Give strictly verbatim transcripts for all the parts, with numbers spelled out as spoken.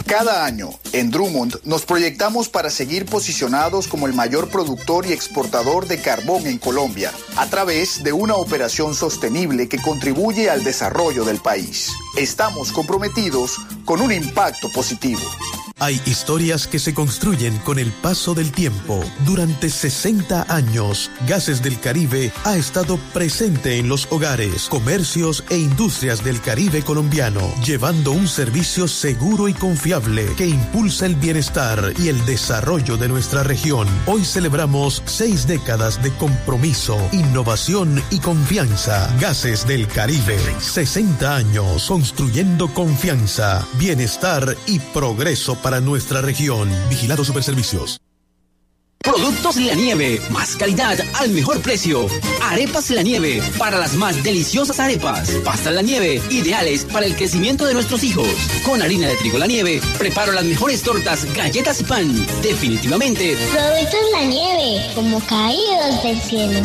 Cada año, en Drummond, nos proyectamos para seguir posicionados como el mayor productor y exportador de carbón en Colombia, a través de una operación sostenible que contribuye al desarrollo del país. Estamos comprometidos con un impacto positivo. Hay historias que se construyen con el paso del tiempo. Durante sesenta años, Gases del Caribe ha estado presente en los hogares, comercios e industrias del Caribe colombiano, llevando un servicio seguro y confiable que impulsa el bienestar y el desarrollo de nuestra región. Hoy celebramos seis décadas de compromiso, innovación y confianza. Gases del Caribe, sesenta años construyendo confianza, bienestar y progreso para para nuestra región. Vigilado Superservicios. Productos La Nieve, más calidad al mejor precio. Arepas La Nieve, para las más deliciosas arepas. Pastas La Nieve, ideales para el crecimiento de nuestros hijos. Con harina de trigo La Nieve, preparo las mejores tortas, galletas y pan. Definitivamente. Productos La Nieve, como caídos del cielo.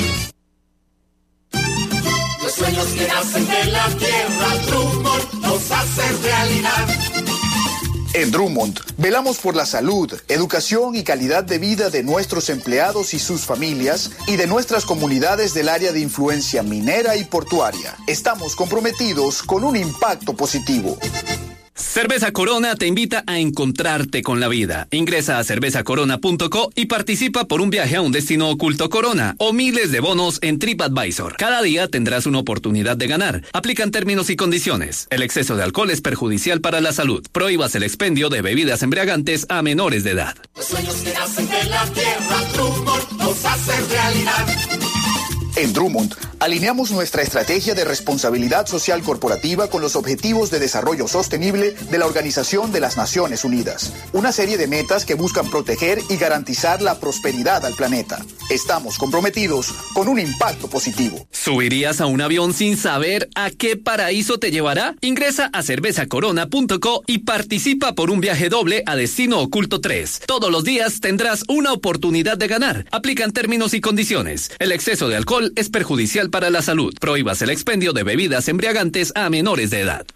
Los sueños que nacen de la tierra, Drummond los hace realidad. En Drummond, velamos por la salud, educación y calidad de vida de nuestros empleados y sus familias y de nuestras comunidades del área de influencia minera y portuaria. Estamos comprometidos con un impacto positivo. Cerveza Corona te invita a encontrarte con la vida. Ingresa a cerveza corona punto co y participa por un viaje a un destino oculto Corona o miles de bonos en TripAdvisor. Cada día tendrás una oportunidad de ganar. Aplican términos y condiciones. El exceso de alcohol es perjudicial para la salud. Prohíbas el expendio de bebidas embriagantes a menores de edad. Los sueños que nacen de la tierra, Drummond los hace realidad. En Drummond, alineamos nuestra estrategia de responsabilidad social corporativa con los Objetivos de Desarrollo Sostenible de la Organización de las Naciones Unidas. Una serie de metas que buscan proteger y garantizar la prosperidad al planeta. Estamos comprometidos con un impacto positivo. ¿Subirías a un avión sin saber a qué paraíso te llevará? Ingresa a cerveza corona punto co y participa por un viaje doble a Destino Oculto tres. Todos los días tendrás una oportunidad de ganar. Aplican términos y condiciones. El exceso de alcohol es perjudicial para la salud. Prohíbas el expendio de bebidas embriagantes a menores de edad.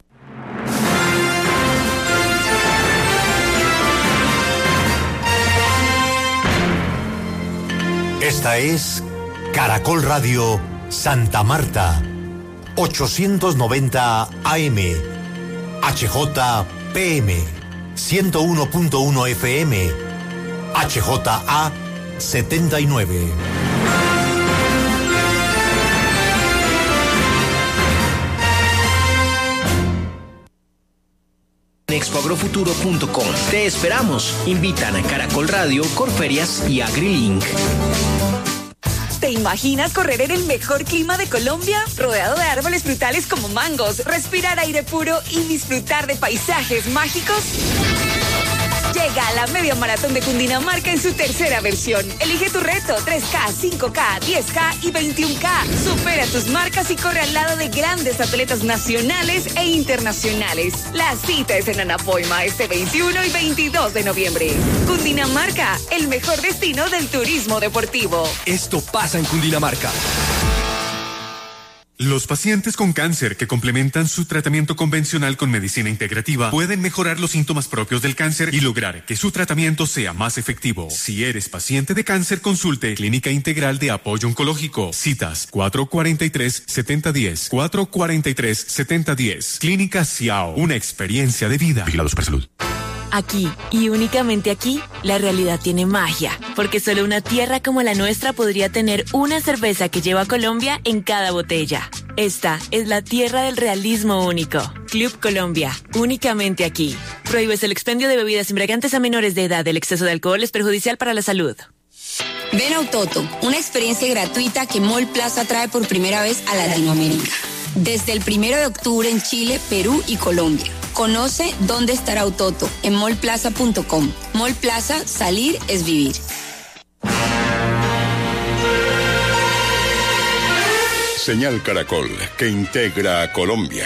Esta es Caracol Radio Santa Marta, ochocientos noventa A M, H J P M, ciento uno punto uno F M, H J A setenta y nueve. expo agrofuturo punto com. Te esperamos. Invitan a Caracol Radio, Corferias y AgriLink. ¿Te imaginas correr en el mejor clima de Colombia? Rodeado de árboles frutales como mangos, respirar aire puro y disfrutar de paisajes mágicos. Llega a la Media Maratón de Cundinamarca en su tercera versión. Elige tu reto, tres K, cinco K, diez K y veintiún K. Supera tus marcas y corre al lado de grandes atletas nacionales e internacionales. La cita es en Anapoima este veintiuno y veintidós de noviembre. Cundinamarca, el mejor destino del turismo deportivo. Esto pasa en Cundinamarca. Los pacientes con cáncer que complementan su tratamiento convencional con medicina integrativa pueden mejorar los síntomas propios del cáncer y lograr que su tratamiento sea más efectivo. Si eres paciente de cáncer, consulte Clínica Integral de Apoyo Oncológico. Citas cuatro cuatro tres, siete cero uno cero, cuatro cuatro tres, siete cero uno cero. Clínica Ciao, una experiencia de vida. Vigilado Supersalud. Aquí, y únicamente aquí, la realidad tiene magia, porque solo una tierra como la nuestra podría tener una cerveza que lleva Colombia en cada botella. Esta es la tierra del realismo único. Club Colombia, únicamente aquí. Prohíbes el expendio de bebidas embriagantes a menores de edad. El exceso de alcohol es perjudicial para la salud. Ven a Autoto, una experiencia gratuita que Mall Plaza trae por primera vez a Latinoamérica. Desde el primero de octubre en Chile, Perú y Colombia. Conoce dónde estará Autoto en mall plaza punto com. Mall Plaza, salir es vivir. Señal Caracol, que integra a Colombia.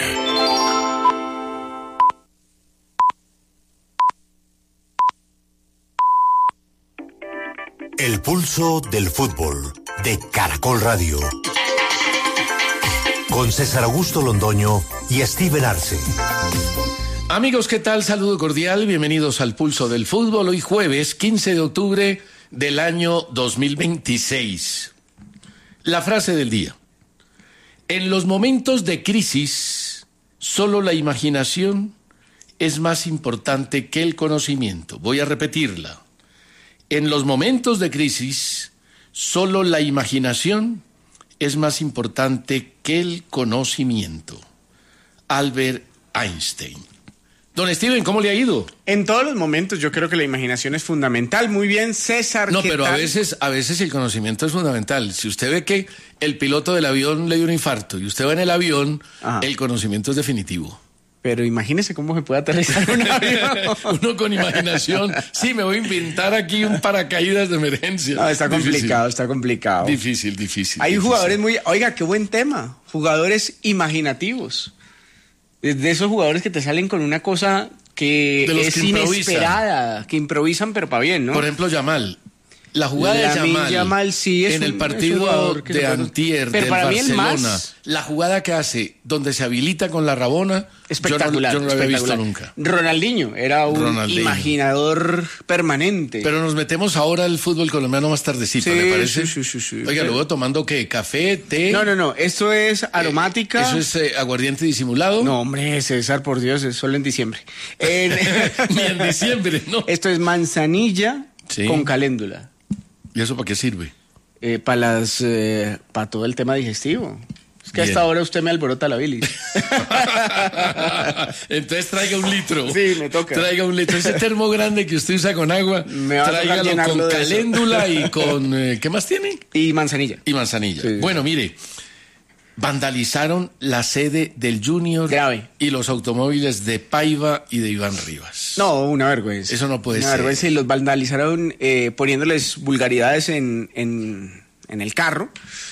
El pulso del fútbol de Caracol Radio. Con César Augusto Londoño y Steven Arce. Amigos, ¿qué tal? Saludo cordial, bienvenidos al Pulso del Fútbol. Hoy jueves, quince de octubre del año dos mil veintiséis. La frase del día. En los momentos de crisis, solo la imaginación es más importante que el conocimiento. Voy a repetirla. En los momentos de crisis, solo la imaginación es más importante que el conocimiento. Albert Einstein. Don Steven, ¿cómo le ha ido? En todos los momentos yo creo que la imaginación es fundamental. Muy bien, César. No, ¿qué pero tal? a veces, a veces el conocimiento es fundamental. Si usted ve que el piloto del avión le dio un infarto y usted va en el avión, Ajá. el conocimiento es definitivo. Pero imagínese cómo se puede aterrizar un avión. Uno con imaginación. Sí, me voy a inventar aquí un paracaídas de emergencia. No, está difícil. complicado, está complicado. Difícil, difícil. Hay difícil. jugadores muy... Oiga, qué buen tema. Jugadores imaginativos. De esos jugadores que te salen con una cosa que es que inesperada, que improvisan, pero para bien, ¿no? Por ejemplo, Yamal. La jugada la de Yamal, Yamal sí es en un, el partido de de antier del Barcelona, más... la jugada que hace donde se habilita con la Rabona, espectacular, yo no, yo no lo había visto nunca. nunca. Ronaldinho era un Ronaldinho. imaginador permanente. Pero nos metemos ahora al fútbol colombiano más tardecito, sí, ¿le parece? Sí, sí, sí, sí. Oiga, ¿lo veo tomando qué? ¿Café? ¿Té? No, no, no, esto es aromática. ¿Eso es eh, aguardiente disimulado? No, hombre, César, por Dios, es solo en diciembre. En... Ni en diciembre, ¿no? Esto es manzanilla sí. con caléndula. ¿Y eso para qué sirve? Eh, para las, eh, para todo el tema digestivo. Es que Bien. hasta ahora usted me alborota la bilis. Entonces traiga un litro. Sí, me toca. Traiga un litro. Ese termo grande que usted usa con agua, me va tráigalo a con de caléndula y con... Eh, ¿qué más tiene? Y manzanilla. Y manzanilla. Sí. Bueno, mire, vandalizaron la sede del Junior Grave. y los automóviles de Paiva y de Iván Rivas. No, una vergüenza. Eso no puede una ser. Una vergüenza y los vandalizaron eh, poniéndoles vulgaridades en, en, en el carro.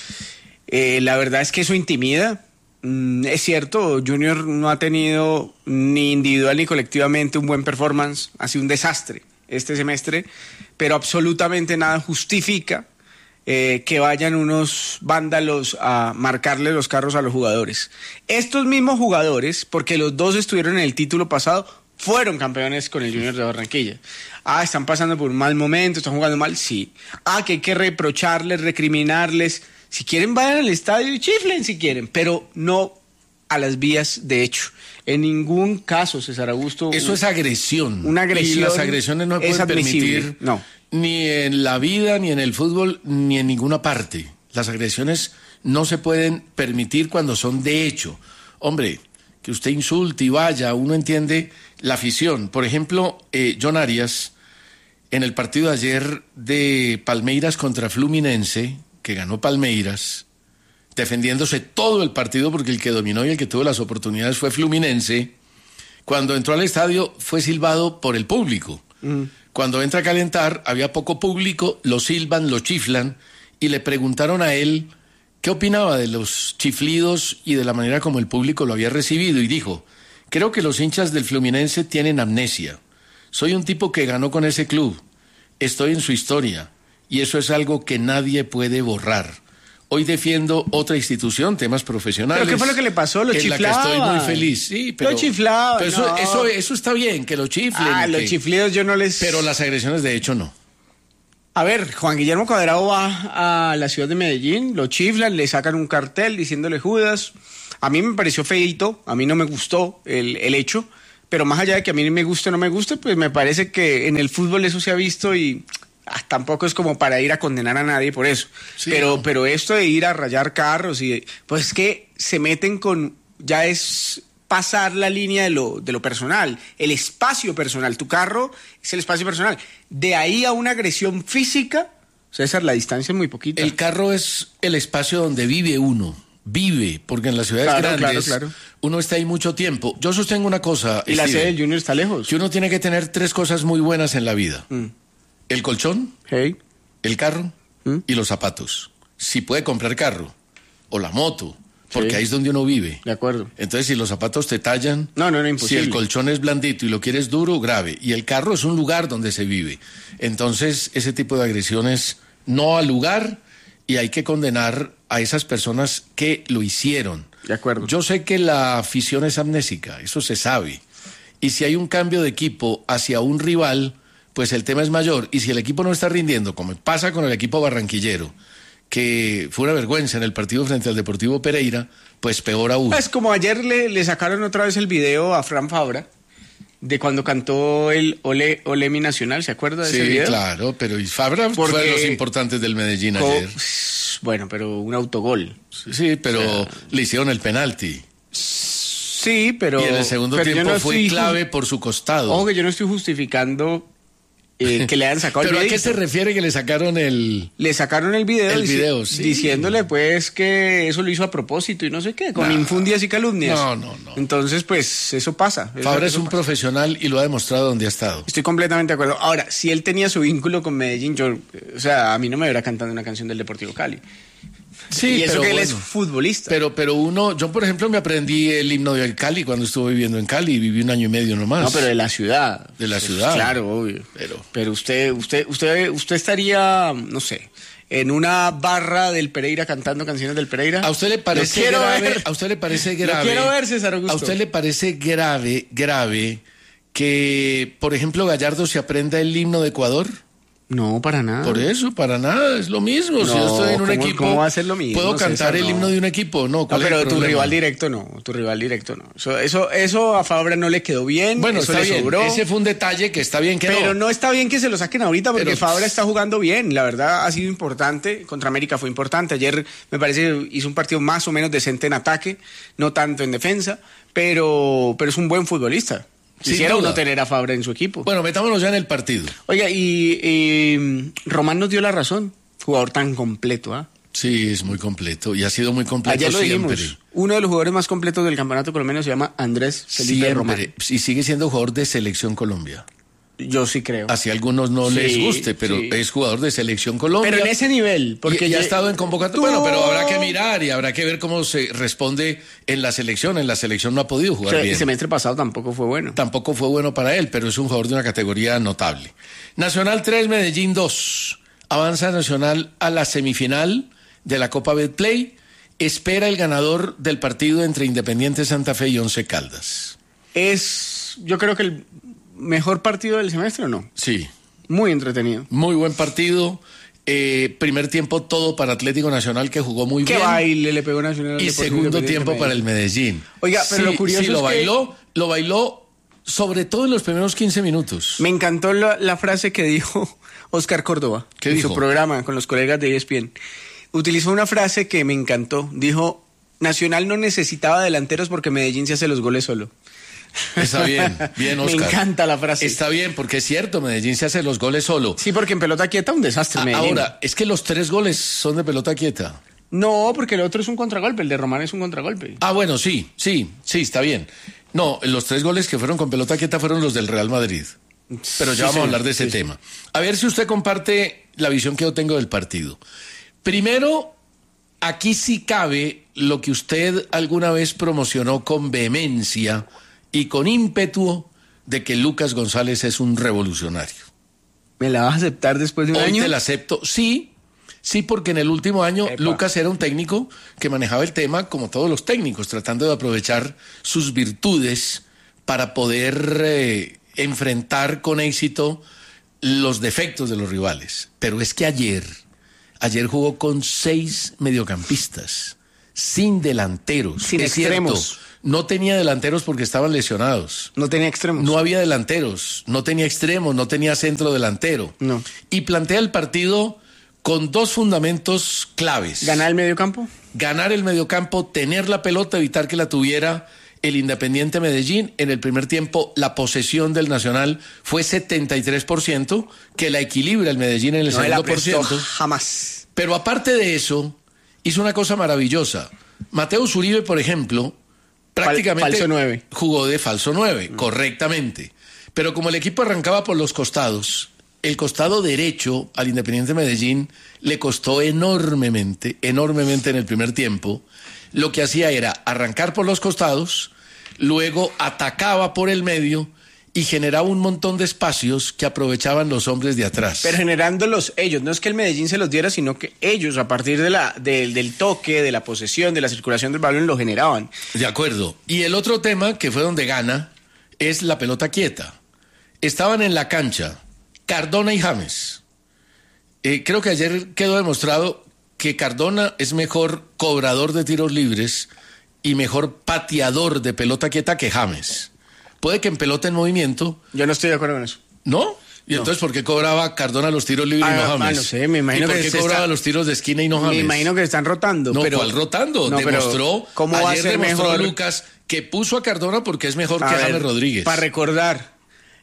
Eh, la verdad es que eso intimida. Mm, es cierto, Junior no ha tenido ni individual ni colectivamente un buen performance. Ha sido un desastre este semestre, pero absolutamente nada justifica Eh, que vayan unos vándalos a marcarle los carros a los jugadores. Estos mismos jugadores, porque los dos estuvieron en el título pasado, fueron campeones con el Junior de Barranquilla. Ah, están pasando por un mal momento, están jugando mal, sí. Ah, que hay que reprocharles, recriminarles. Si quieren, vayan al estadio y chiflen si quieren, pero no a las vías de hecho. En ningún caso, César Augusto... Eso un, es agresión. Una agresión. Y las agresiones no se pueden permitir... No. Ni en la vida, ni en el fútbol, ni en ninguna parte. Las agresiones no se pueden permitir cuando son de hecho. Hombre, que usted insulte y vaya, uno entiende la afición. Por ejemplo, eh, John Arias, en el partido de ayer de Palmeiras contra Fluminense, que ganó Palmeiras, defendiéndose todo el partido porque el que dominó y el que tuvo las oportunidades fue Fluminense, cuando entró al estadio fue silbado por el público. Mm. Cuando entra a calentar, había poco público, lo silban, lo chiflan, y le preguntaron a él qué opinaba de los chiflidos y de la manera como el público lo había recibido, y dijo, creo que los hinchas del Fluminense tienen amnesia. Soy un tipo que ganó con ese club, estoy en su historia, y eso es algo que nadie puede borrar. Hoy defiendo otra institución, temas profesionales. ¿Pero qué fue lo que le pasó? Lo chiflaba. En la que estoy muy feliz. Sí, pero, lo chiflaba. Pero eso, no. eso, eso está bien, que lo chiflen. Ah, que, los chiflidos yo no les... Pero las agresiones de hecho no. A ver, Juan Guillermo Cuadrado va a la ciudad de Medellín, lo chiflan, le sacan un cartel diciéndole Judas. A mí me pareció feíto, a mí no me gustó el, el hecho, pero más allá de que a mí me guste o no me guste, pues me parece que en el fútbol eso se ha visto y... Ah, tampoco es como para ir a condenar a nadie por eso. Sí, pero, no. pero esto de ir a rayar carros y de, pues es que se meten con, ya es pasar la línea de lo, de lo personal, el espacio personal. Tu carro es el espacio personal. De ahí a una agresión física, César, la distancia es muy poquita. El carro es el espacio donde vive uno. Vive, porque en las ciudades claro, grandes claro, claro. uno está ahí mucho tiempo. Yo sostengo una cosa. Y Steven, la sede del Junior está lejos. Que uno tiene que tener tres cosas muy buenas en la vida. Mm. El colchón, hey. el carro ¿Mm? y los zapatos. Si puede comprar carro o la moto, porque sí. ahí es donde uno vive. De acuerdo. Entonces, si los zapatos te tallan, no, no, no, imposible. Si el colchón es blandito y lo quieres duro, grave. Y el carro es un lugar donde se vive. Entonces, ese tipo de agresiones no al lugar y hay que condenar a esas personas que lo hicieron. De acuerdo. Yo sé que la afición es amnésica, eso se sabe. y si hay un cambio de equipo hacia un rival, pues el tema es mayor. Y si el equipo no está rindiendo, como pasa con el equipo barranquillero, que fue una vergüenza en el partido frente al Deportivo Pereira, pues peor aún. Es como ayer le, le sacaron otra vez el video a Fran Fabra de cuando cantó el Ole, Ole mi Nacional, ¿se acuerda de sí, ese video? Sí, claro, pero y Fabra Porque fue de los importantes del Medellín co- ayer. Bueno, pero un autogol. Sí, pero o sea, le hicieron el penalti. Sí, pero... Y en el segundo pero tiempo no fue estoy, clave por su costado. Ojo que yo no estoy justificando eh, que le hayan sacado ¿Pero el video. a qué se refiere que le sacaron el...? Le sacaron el video, el dici- video sí. diciéndole pues que eso lo hizo a propósito y no sé qué, con No. infundias y calumnias. No, no, no. Entonces, pues, eso pasa. Eso- Fabra es eso un pasa. profesional y lo ha demostrado donde ha estado. Estoy completamente de acuerdo. Ahora, si él tenía su vínculo con Medellín, yo, o sea, a mí no me verá cantando una canción del Deportivo Cali. Sí, y eso pero que él bueno. es futbolista. Pero, pero uno, yo por ejemplo me aprendí el himno de Cali cuando estuve viviendo en Cali y viví un año y medio nomás. No, pero de la ciudad. De la Pues, ciudad. claro, obvio. Pero, Pero usted, usted, usted, usted estaría, no sé, en una barra del Pereira cantando canciones del Pereira. ¿A usted le parece Lo quiero grave? ver. ¿A usted le parece Lo grave? quiero ver, César Augusto. ¿A usted le parece grave, grave que, por ejemplo, Gallardo se aprenda el himno de Ecuador? No, para nada. Por eso, para nada, es lo mismo. si yo No, estoy en un ¿cómo- equipo, cómo va a ser lo mismo, ¿puedo cantar César? el No. himno de un equipo? No, No, ¿cuál es pero el tu problema? rival directo no, tu rival directo no. Eso, eso, eso a Fabra no le quedó bien. Bueno, eso está le bien, sobró. ese fue un detalle que está bien que Pero no. no está bien que se lo saquen ahorita porque Pero- Fabra está jugando bien. La verdad ha sido importante. Contra América fue importante. Ayer me parece que hizo un partido más o menos decente en ataque, no tanto en defensa, pero, pero es un buen futbolista. Sin Quisiera duda. uno tener a Fabra en su equipo. Bueno, metámonos ya en el partido. Oiga, y, y Román nos dio la razón. Jugador tan completo, ¿ah? Sí, es muy completo y ha sido muy completo Ayer lo siempre. dijimos. Uno de los jugadores más completos del campeonato colombiano se llama Andrés Felipe Román. Siempre. Y sigue siendo jugador de Selección Colombia. Yo sí creo. Así a algunos no Sí, les guste, pero sí. es jugador de Selección Colombia. Pero en ese nivel, porque y, y ha ya- estado en convocatoria. Tú- Bueno, pero habrá que mirar y habrá que ver cómo se responde en la selección. En la selección no ha podido jugar el bien. semestre pasado tampoco fue bueno. Tampoco fue bueno para él, pero es un jugador de una categoría notable. Nacional tres, Medellín dos. Avanza Nacional a la semifinal de la Copa Betplay. Espera el ganador del partido entre Independiente Santa Fe y Once Caldas. Es, yo creo que el mejor partido del semestre, ¿o no? Sí. Muy entretenido. Muy buen partido. Eh, primer tiempo todo para Atlético Nacional, que jugó muy Qué bien. baile le pegó Nacional. al Y Deportivo segundo Independiente tiempo para el Medellín. Medellín. Oiga, pero Sí, lo curioso sí, lo es que- bailó, lo bailó sobre todo en los primeros quince minutos. Me encantó la, la frase que dijo Oscar Córdoba ¿Qué en dijo? su programa con los colegas de E S P N. Utilizó una frase que me encantó. Dijo, Nacional no necesitaba delanteros porque Medellín se hace los goles solo. Está bien, bien, Oscar. Me encanta la frase. Está bien, porque es cierto, Medellín se hace los goles solo. Sí, porque en pelota quieta un desastre A- Medellín. Ahora, es que los tres goles son de pelota quieta. No, porque el otro es un contragolpe, el de Román es un contragolpe. Ah, bueno, sí, sí, sí, está bien. No, los tres goles que fueron con pelota quieta fueron los del Real Madrid. Pero ya Sí, vamos señor. a hablar de ese Sí, sí. tema. A ver si usted comparte la visión que yo tengo del partido. Primero, aquí sí cabe lo que usted alguna vez promocionó con vehemencia y con ímpetu de que Lucas González es un revolucionario. ¿Me la vas a aceptar después de un Hoy año? te la acepto, sí, sí, porque en el último año Epa. Lucas era un técnico que manejaba el tema como todos los técnicos, tratando de aprovechar sus virtudes para poder eh, enfrentar con éxito los defectos de los rivales. Pero es que ayer, ayer jugó con seis mediocampistas, sin delanteros. Sin es cierto, extremos. no tenía delanteros porque estaban lesionados. No tenía extremos. No había delanteros, no tenía extremos, no tenía centro delantero. No. Y plantea el partido con dos fundamentos claves. ¿Ganar el medio campo? Ganar el mediocampo, tener la pelota, evitar que la tuviera el Independiente Medellín. En el primer tiempo, la posesión del Nacional fue setenta y tres por ciento, que la equilibra el Medellín en el No me la segundo por prestó ciento. jamás. Pero aparte de eso, hizo una cosa maravillosa. Mateo Uribe, por ejemplo, prácticamente falso nueve. jugó de falso nueve, correctamente. Pero como el equipo arrancaba por los costados, el costado derecho al Independiente Medellín le costó enormemente, enormemente en el primer tiempo. Lo que hacía era arrancar por los costados, luego atacaba por el medio y generaba un montón de espacios que aprovechaban los hombres de atrás. Pero generándolos ellos, no es que el Medellín se los diera, sino que ellos, a partir de la, del, del toque, de la posesión, de la circulación del balón, lo generaban. De acuerdo. Y el otro tema, que fue donde gana, es la pelota quieta. Estaban en la cancha Cardona y James. Eh, creo que ayer quedó demostrado que Cardona es mejor cobrador de tiros libres y mejor pateador de pelota quieta que James. Puede que en pelota en movimiento... Yo no estoy de acuerdo con eso. ¿No? ¿Y no. entonces por qué cobraba Cardona los tiros libres ah, y no James? Ah, no sé, me imagino ¿Y por que qué se cobraba está... los tiros de esquina y no James? Me imagino que están rotando. No, pero... ¿cuál rotando? No, demostró, ¿cómo ayer va a ser demostró mejor? Lucas que puso a Cardona porque es mejor a que ver, James Rodríguez. Para recordar,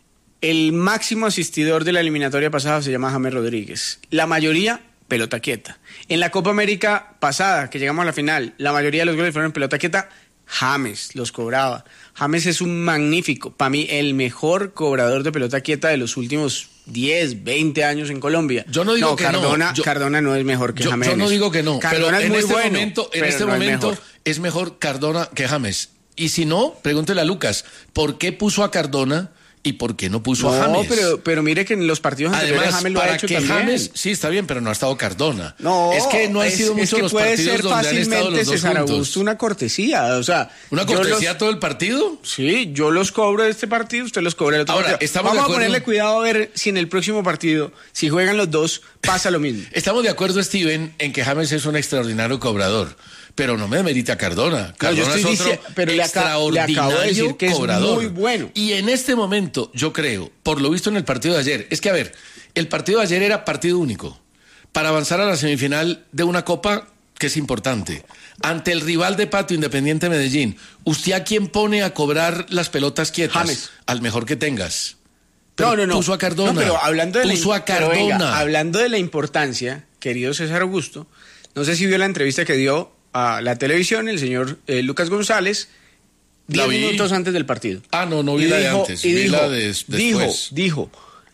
el máximo asistidor de la eliminatoria pasada se llama James Rodríguez. La mayoría, pelota quieta. En la Copa América pasada, que llegamos a la final, la mayoría de los goles fueron en pelota quieta. James los cobraba. James es un magnífico, para mí el mejor cobrador de pelota quieta de los últimos diez, veinte años en Colombia. Yo no digo no, que Cardona, no. Yo, Cardona no es mejor que yo, James. Yo no digo que no, Cardona pero es en muy este bueno, momento, en pero este no momento es mejor. es mejor Cardona que James. Y si no, pregúntele a Lucas, ¿por qué puso a Cardona y por qué no puso no, a James? No, pero, pero mire que en los partidos anteriores Además, James lo para ha hecho que también. James, sí, está bien, pero no ha estado Cardona. No, es que no han es, sido muchos que los puede partidos ser donde han estado los dos César juntos. Augusto, una cortesía, o sea, ¿Una cortesía los, todo el partido? Sí, yo los cobro de este partido, usted los cobra del otro Ahora, partido. estamos Vamos de a ponerle cuidado a ver si en el próximo partido, si juegan los dos, pasa lo mismo. Estamos de acuerdo, Steven, en que James es un extraordinario cobrador. Pero no me demerita Cardona. Cardona no, es otro diciendo, pero extraordinario le acabo de decir que cobrador. Es muy bueno. Y en este momento, yo creo, por lo visto en el partido de ayer, es que, a ver, el partido de ayer era partido único. Para avanzar a la semifinal de una copa que es importante. Ante el rival de patio, Independiente Medellín, ¿usted a quién pone a cobrar las pelotas quietas? James. Al mejor que tengas. Pero no, no, no. Puso a Cardona. No, pero hablando de puso la, a Cardona. Venga, hablando de la importancia, querido César Augusto, no sé si vio la entrevista que dio a la televisión el señor eh, Lucas González diez minutos antes del partido. Ah, no, no vi la de antes, vi dijo, la de después. Dijo, dijo,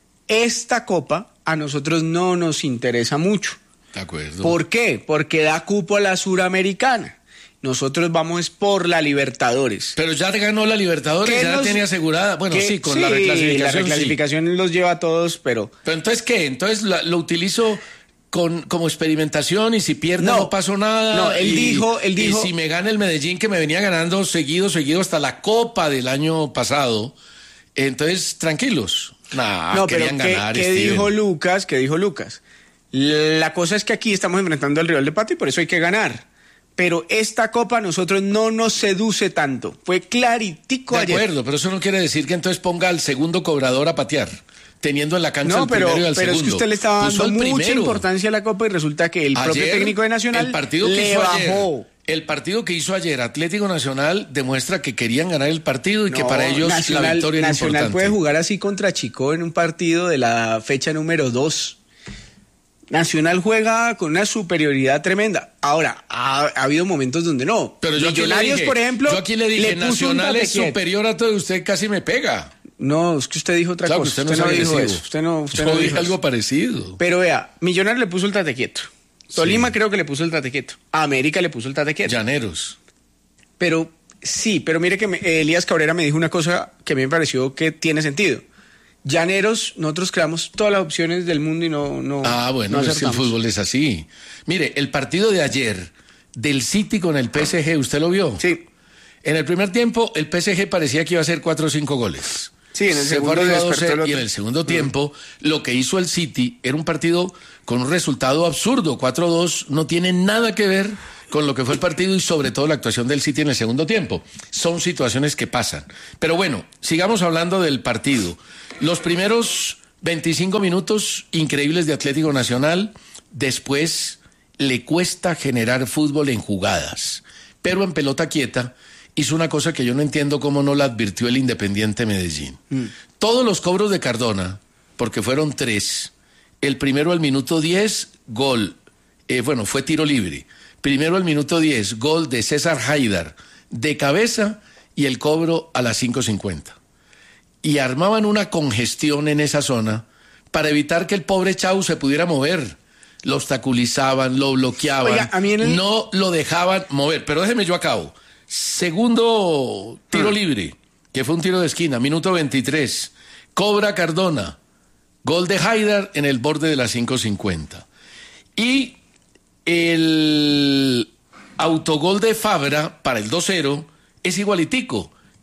esta copa a nosotros no nos interesa mucho. De acuerdo. ¿Por qué? Porque da cupo a la Suramericana. Nosotros vamos por la Libertadores. Pero ya ganó la Libertadores, ya la tiene asegurada. Bueno, sí, con sí, la reclasificación. La reclasificación sí. los lleva a todos, pero... Pero entonces, ¿qué? Entonces lo, lo utilizo... Con, como experimentación y si pierdo no, no pasó nada. No, él y, dijo, él dijo. Y si me gana el Medellín, que me venía ganando seguido, seguido hasta la Copa del año pasado, entonces tranquilos. Nah, no, pero querían ¿qué, ganar. ¿qué dijo Lucas? ¿Qué dijo Lucas? La cosa es que aquí estamos enfrentando al rival de patio y por eso hay que ganar. Pero esta copa a nosotros no nos seduce tanto. Fue claritico ayer. De acuerdo, pero eso no quiere decir que entonces ponga al segundo cobrador a patear. Teniendo en la cancha no, el pero, primero y al pero segundo. es que usted le estaba dando mucha primero. importancia a la Copa y resulta que el ayer, propio técnico de Nacional el partido que le hizo bajó. Ayer, el partido que hizo ayer Atlético Nacional demuestra que querían ganar el partido y no, que para ellos Nacional, la victoria era Nacional importante. puede jugar así contra Chico en un partido de la fecha número dos. Nacional juega con una superioridad tremenda. Ahora, ha, ha habido momentos donde no. Pero yo Millonarios, dije, por ejemplo, yo aquí le dije, le Nacional es superior a todo y usted casi me pega. No, es que usted dijo otra claro, cosa. Usted no, usted no dijo eso. Usted no, usted yo no dije dijo algo eso. parecido. Pero vea, Millonarios le puso el tate quieto. Tolima sí. creo que le puso el tate quieto. América le puso el tate quieto. Llaneros. Pero sí, pero mire que me, Elías Cabrera me dijo una cosa que a mí me pareció que tiene sentido. Llaneros, nosotros creamos todas las opciones del mundo y no no Ah, bueno, no es que el fútbol es así. Mire, el partido de ayer del City con el P S G, ¿usted lo vio? Sí. En el primer tiempo, el P S G parecía que iba a hacer cuatro o cinco goles. Sí, en el Se segundo fue despertó el otro. y en el segundo tiempo, mm. lo que hizo el City era un partido con un resultado absurdo. cuatro dos no tiene nada que ver con lo que fue el partido y sobre todo la actuación del City en el segundo tiempo. Son situaciones que pasan. Pero bueno, sigamos hablando del partido. Los primeros veinticinco minutos increíbles de Atlético Nacional, después le cuesta generar fútbol en jugadas, pero en pelota quieta hizo una cosa que yo no entiendo cómo no la advirtió el Independiente Medellín. Mm. Todos los cobros de Cardona, porque fueron tres, el primero al minuto diez, gol, eh, bueno, fue tiro libre, primero al minuto diez, gol de César Haidar, de cabeza, y el cobro a las cinco cincuenta. Y armaban una congestión en esa zona para evitar que el pobre Chau se pudiera mover. Lo obstaculizaban, lo bloqueaban, Oiga, a mí en el... no lo dejaban mover. Pero déjeme yo acabo. Segundo tiro ah. libre, que fue un tiro de esquina, minuto veintitrés. Cobra Cardona, gol de Haidar en el borde de las cinco cincuenta. Y el autogol de Fabra para el dos cero es igualitico.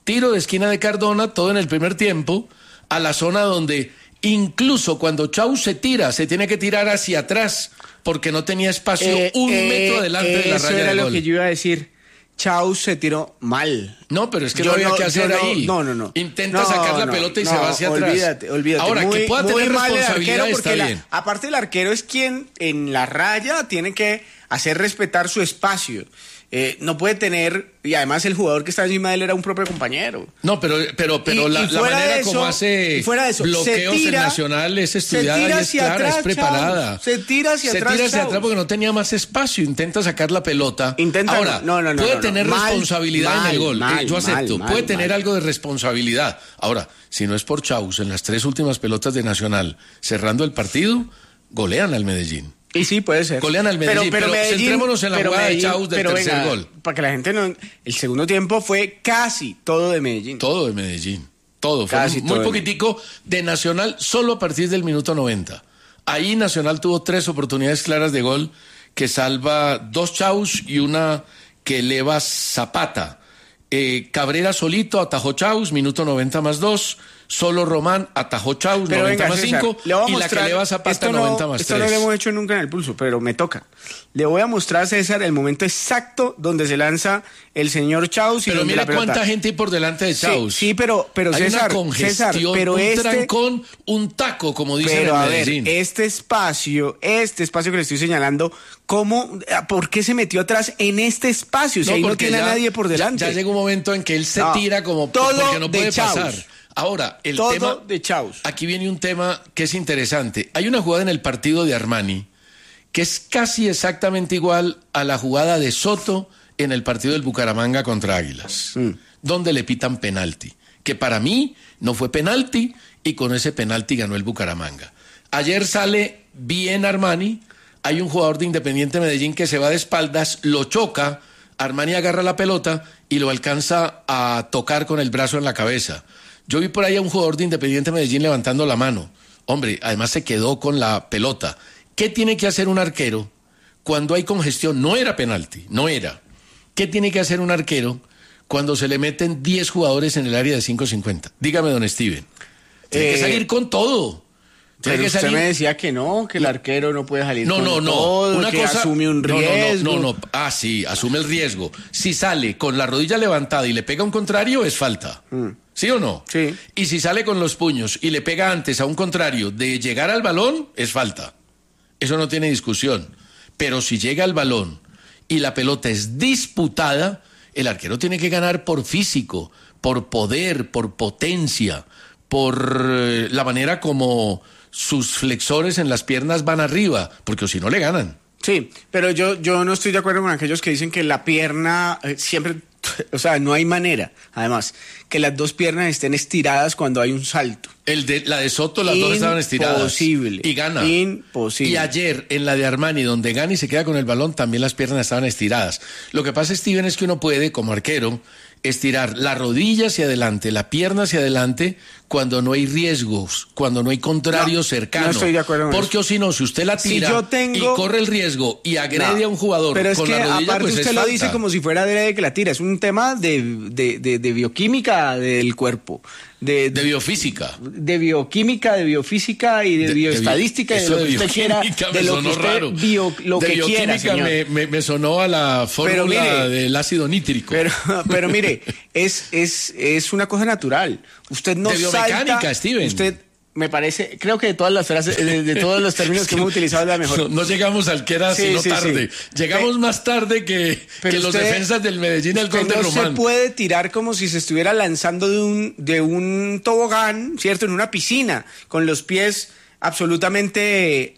tiro de esquina de Cardona, todo en el primer tiempo, a la zona donde incluso cuando Chau se tira, se tiene que tirar hacia atrás, porque no tenía espacio Eh, un eh, metro adelante de la eso raya era de lo gol. que yo iba a decir. Chau se tiró mal. No, pero es que Yo no había no- que hacer yo no- ahí. no, no, no. Intenta No, sacar la no, pelota y no, se va hacia atrás. olvídate, olvídate. Ahora, Muy- que pueda muy tener mal el responsabilidad arquero, está porque la- bien. aparte el arquero es quien en la raya tiene que hacer respetar su espacio. Eh, no puede tener, y además el jugador que está encima de él era un propio compañero. No, pero, pero, pero Y- la, y la fuera manera de como eso- hace y fuera de eso, se bloqueos tira- en Nacional es se estudiada tira y es hacia clara, atrás, es preparada. Chau. Se tira hacia se atrás, tira hacia Chau. atrás porque no tenía más espacio. Intenta sacar la pelota. Intenta, Ahora, no, no, no, puede no, no. tener Mal, responsabilidad mal, en el gol. mal, Eh, Yo acepto. mal, puede mal, tener mal. algo de responsabilidad. Ahora, si no es por Chaus, en las tres últimas pelotas de Nacional, cerrando el partido, golean al Medellín. Y sí, puede ser. Golean al Medellín, pero centrémonos en la pero jugada de Medellín- Chaus del pero tercer venga, gol. Para que la gente no... El segundo tiempo fue casi todo de Medellín. Todo de Medellín. Todo. Fue Casi muy todo de poquitico de Nacional solo a partir del minuto noventa. Ahí Nacional tuvo tres oportunidades claras de gol que salva dos Chaus y una que eleva Zapata. Eh, Cabrera solito atajó Chaus, minuto noventa más dos. Solo Román atajó Chaus, Pero noventa venga, más César, cinco. le voy a Y la mostrar- que eleva Zapata, esto no- noventa más Esto no tres. lo hemos hecho nunca en el pulso, pero me toca. Le voy a mostrar a César el momento exacto donde se lanza el señor Chaus y Pero donde mira la pelota... cuánta gente hay por delante de Sí, Chaus. sí, pero, pero hay César, una congestión, César, pero un este... trancón, un taco, como dicen Pero en a ver, Medellín. este espacio, este espacio que le estoy señalando, ¿cómo, por qué se metió atrás en este espacio? Si ahí no porque tiene ya- a nadie por ya- delante. Ya, llega un momento en que él se No, tira como todo porque no de puede Chaus. pasar. Ahora, el Todo tema de Chaus. Aquí viene un tema que es interesante. Hay una jugada en el partido de Armani que es casi exactamente igual a la jugada de Soto en el partido del Bucaramanga contra Águilas, Mm. donde le pitan penalti, que para mí no fue penalti y con ese penalti ganó el Bucaramanga. Ayer sale bien Armani, hay un jugador de Independiente Medellín que se va de espaldas, lo choca, Armani agarra la pelota y lo alcanza a tocar con el brazo en la cabeza. Yo vi por ahí a un jugador de Independiente Medellín levantando la mano. Hombre, además se quedó con la pelota. ¿Qué tiene que hacer un arquero cuando hay congestión? No era penalti, no era. ¿Qué tiene que hacer un arquero cuando se le meten diez jugadores en el área de cinco cincuenta? Dígame, don Steven. Tiene Eh, que salir con todo. Tiene Pero que usted salir- me decía que no, que el arquero no puede salir No, con no, no. todo, Una que cosa asume un no, no, no, riesgo. No, no, Ah, sí, asume el riesgo. Si sale con la rodilla levantada y le pega a un contrario, es falta. ¿Sí o no? Sí. Y si sale con los puños y le pega antes a un contrario de llegar al balón, es falta. Eso no tiene discusión. Pero si llega al balón y la pelota es disputada, el arquero tiene que ganar por físico, por poder, por potencia, por eh, la manera como sus flexores en las piernas van arriba, porque si no le ganan. Sí, pero yo, yo no estoy de acuerdo con aquellos que dicen que la pierna eh, siempre, o sea, no hay manera, además, que las dos piernas estén estiradas cuando hay un salto. El de, la de Soto, las dos estaban estiradas. Imposible. Y gana. Imposible. Y ayer, en la de Armani, donde gana y se queda con el balón, también las piernas estaban estiradas. Lo que pasa, Steven, es que uno puede, como arquero, estirar la rodilla hacia adelante, la pierna hacia adelante, cuando no hay riesgos, cuando no hay contrario No, cercano. no estoy de acuerdo con Porque eso. o si no, si usted la Si tira yo tengo- y corre el riesgo y agrede No, a un jugador pero es con que la rodilla, aparte pues usted es lo falta. dice como si fuera de que la tira, es un tema de, de, de, de bioquímica del cuerpo. De, De biofísica. de bioquímica, de biofísica y de, De- bioestadística, de y de bio- lo que eso usted quiera, bioquímica me de lo que sonó usted raro. bio- lo de que quiera, bioquímica señor. me, me, me sonó a la fórmula mire, del ácido nítrico. Pero, pero mire, es, es, es una cosa natural. Usted no De biomecánica, salta, Steven. Usted, me parece, creo que de todas las frases, de, de todos los términos que hemos utilizado es la mejor. No, no llegamos al que era Sí, sino sí, tarde. sí. Llegamos Pe- más tarde que, Pero que los usted- defensas del Medellín al Usted gol de no Román. se puede tirar como si se estuviera lanzando de un, de un tobogán, ¿cierto? En una piscina, con los pies absolutamente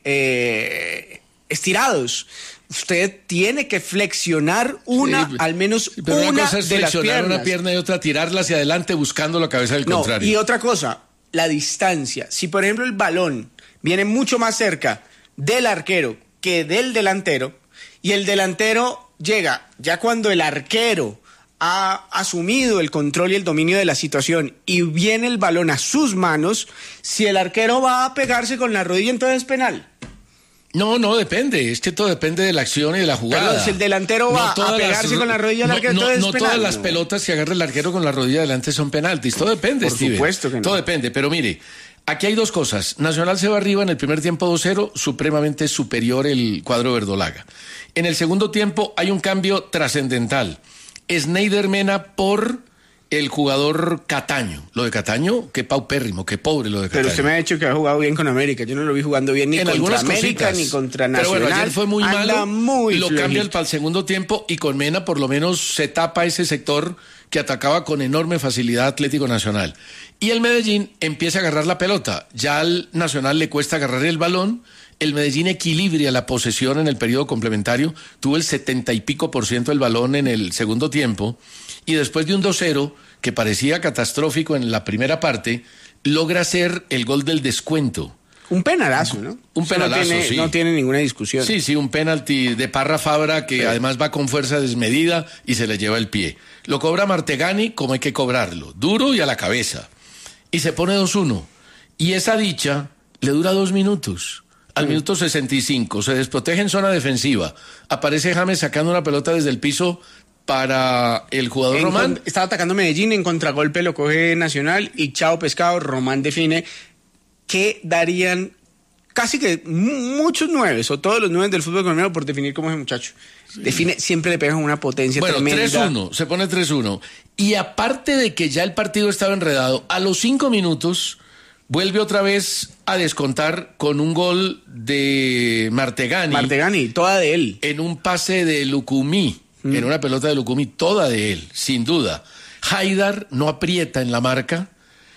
eh, estirados. Usted tiene que flexionar una, Sí, al menos Pero una una cosa es de las flexionar piernas. una pierna y otra tirarla hacia adelante buscando la cabeza del No, contrario. y otra cosa, la distancia. Si, por ejemplo, el balón viene mucho más cerca del arquero que del delantero, y el delantero llega ya cuando el arquero ha asumido el control y el dominio de la situación y viene el balón a sus manos, si el arquero va a pegarse con la rodilla, entonces es penal. No, no, depende. Es que todo depende de la acción y de la jugada. Pero si el delantero No va a todas pegarse las- con la rodilla al no, arquero, no, entonces no es penal, todas las ¿no? pelotas que agarra el arquero con la rodilla adelante son penaltis. Todo depende, Por Steven. supuesto que no. Todo depende. Pero mire, aquí hay dos cosas. Nacional se va arriba en el primer tiempo dos cero, supremamente superior el cuadro verdolaga. En el segundo tiempo hay un cambio trascendental. Sneijder Mena por el jugador Cataño. Lo de Cataño, qué paupérrimo, qué pobre lo de Cataño. Pero usted me ha dicho que ha jugado bien con América. Yo no lo vi jugando bien ni En contra algunas América cositas. ni contra Pero Nacional. bueno, ayer fue muy Anda malo. muy lo flojito. cambia para el segundo tiempo y con Mena por lo menos se tapa ese sector que atacaba con enorme facilidad Atlético Nacional. Y el Medellín empieza a agarrar la pelota. Ya al Nacional le cuesta agarrar el balón. El Medellín equilibra la posesión en el periodo complementario. Tuvo el setenta y pico por ciento del balón en el segundo tiempo. Y después de un dos cero, que parecía catastrófico en la primera parte, logra hacer el gol del descuento. Un penalazo, ¿no? Un Eso penalazo, no tiene, sí. No tiene ninguna discusión. Sí, sí, un penalti de Parra Fabra que Sí. además va con fuerza desmedida y se le lleva el pie. Lo cobra Martegani como hay que cobrarlo, duro y a la cabeza. Y se pone dos uno. Y esa dicha le dura dos minutos. Al Sí. minuto sesenta y cinco se desprotege en zona defensiva. Aparece James sacando una pelota desde el piso para el jugador En Román. con- Estaba atacando Medellín, en contragolpe lo coge Nacional y chao pescado, Román define que darían casi que mu- muchos nueves o todos los nueve del fútbol colombiano por definir como ese muchacho. Define, siempre le pegan una potencia Bueno, tremenda. tres uno, se pone tres uno. Y aparte de que ya el partido estaba enredado, a los cinco minutos vuelve otra vez a descontar con un gol de Martegani. Martegani, toda de él. En un pase de Lucumí, Mm. en una pelota de Lucumí, toda de él, sin duda. Haidar no aprieta en la marca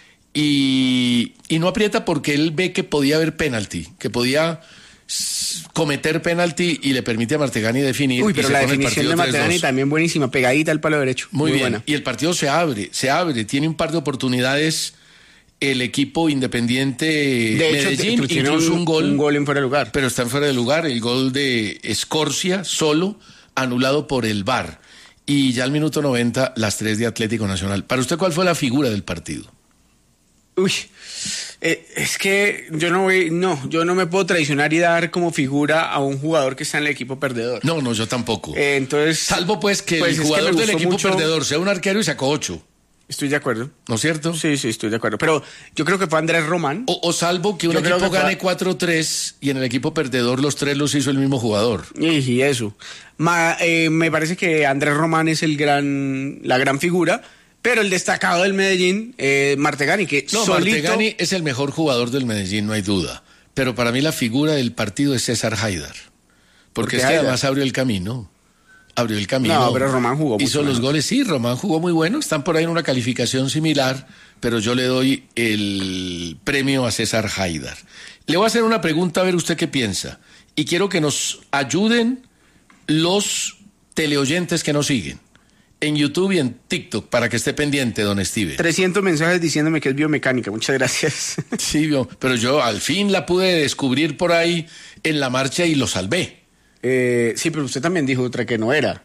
y, y no aprieta porque él ve que podía haber penalti, que podía s- cometer penalti y le permite a Martegani definir. Uy, y pero se la pone el definición partido de tres dos. Martegani también buenísima, pegadita al palo derecho. Muy, bien. buena. Y el partido se abre, se abre. Tiene un par de oportunidades el equipo independiente De hecho, Medellín, t- tiene incluso un- un gol. un gol en fuera de lugar. Pero está en fuera de lugar. El gol de Escorcia, solo, anulado por el V A R. Y ya al minuto noventa, las tres de Atlético Nacional. ¿Para usted cuál fue la figura del partido? Uy, eh, es que yo no voy, no, yo no me puedo traicionar y dar como figura a un jugador que está en el equipo perdedor. No, no, yo tampoco. Eh, entonces, Salvo pues que pues el es que jugador me del gustó equipo mucho- perdedor sea un arquero y sacó ocho. Estoy de acuerdo. ¿No es cierto? Sí, sí, estoy de acuerdo. Pero yo creo que fue Andrés Román. O, o salvo que un Yo creo equipo que fue- gane cuatro tres y en el equipo perdedor los tres los hizo el mismo jugador. Y, y eso. Ma- eh, me parece que Andrés Román es el gran, la gran figura, pero el destacado del Medellín, eh, Martegani, que No, solito... Martegani es el mejor jugador del Medellín, no hay duda. Pero para mí la figura del partido es César Haidar. Porque ¿Por qué es que Haidar? además abrió el camino. Abrió el camino. No, pero Román jugó Hizo mucho los mejor. goles, sí, Román jugó muy bueno. Están por ahí en una calificación similar, pero yo le doy el premio a César Haidar. Le voy a hacer una pregunta a ver usted qué piensa. Y quiero que nos ayuden los teleoyentes que nos siguen en YouTube y en TikTok para que esté pendiente, don Steven. trescientos mensajes diciéndome que es biomecánica. Muchas gracias. Sí, yo- pero yo al fin la pude descubrir por ahí en la marcha y lo salvé. Eh, sí, pero usted también dijo otra que no era.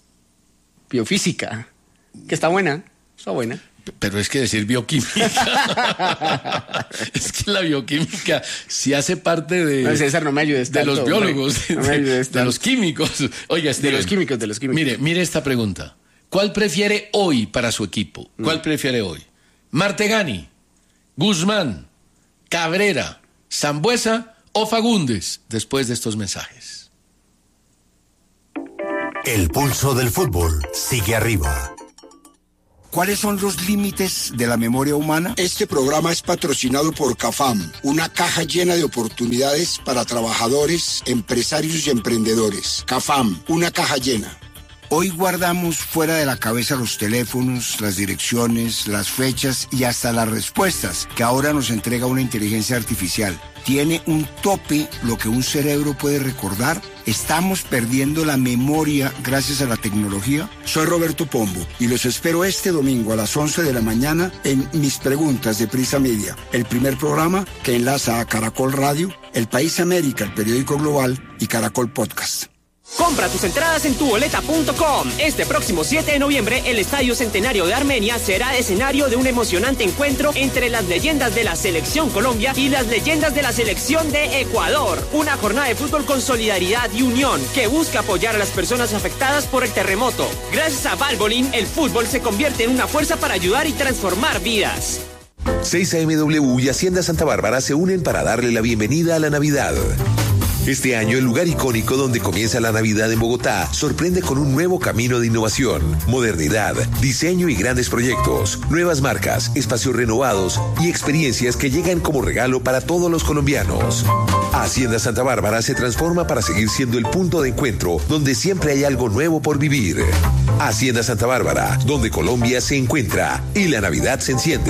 Biofísica. Que está buena. Está buena. Pero es que decir bioquímica. Es que la bioquímica sí hace parte de, No, César, no me ayudes de tanto, los hombre. biólogos, No me de, ayudes de tanto. los químicos. Oiga, De Steven, los químicos, de los químicos. Mire, mire esta pregunta. ¿Cuál prefiere hoy para su equipo? ¿Cuál prefiere hoy? Martegani, Guzmán, Cabrera, Sambuesa o Fagundes, después de estos mensajes. El pulso del fútbol sigue arriba. ¿Cuáles son los límites de la memoria humana? Este programa es patrocinado por CAFAM, una caja llena de oportunidades para trabajadores, empresarios y emprendedores. CAFAM, una caja llena. Hoy guardamos fuera de la cabeza los teléfonos, las direcciones, las fechas y hasta las respuestas que ahora nos entrega una inteligencia artificial. ¿Tiene un tope lo que un cerebro puede recordar? ¿Estamos perdiendo la memoria gracias a la tecnología? Soy Roberto Pombo y los espero este domingo a las once de la mañana en Mis Preguntas de Prisa Media, el primer programa que enlaza a Caracol Radio, El País América, el periódico global, y Caracol Podcast. Compra tus entradas en tu boleta punto com. Este próximo siete de noviembre, el Estadio Centenario de Armenia será escenario de un emocionante encuentro entre las leyendas de la Selección Colombia y las leyendas de la Selección de Ecuador. Una jornada de fútbol con solidaridad y unión que busca apoyar a las personas afectadas por el terremoto. Gracias a Valvoline, el fútbol se convierte en una fuerza para ayudar y transformar vidas. seis A M W y Hacienda Santa Bárbara se unen para darle la bienvenida a la Navidad. Este año, el lugar icónico donde comienza la Navidad en Bogotá sorprende con un nuevo camino de innovación, modernidad, diseño y grandes proyectos, nuevas marcas, espacios renovados y experiencias que llegan como regalo para todos los colombianos. Hacienda Santa Bárbara se transforma para seguir siendo el punto de encuentro donde siempre hay algo nuevo por vivir. Hacienda Santa Bárbara, donde Colombia se encuentra y la Navidad se enciende.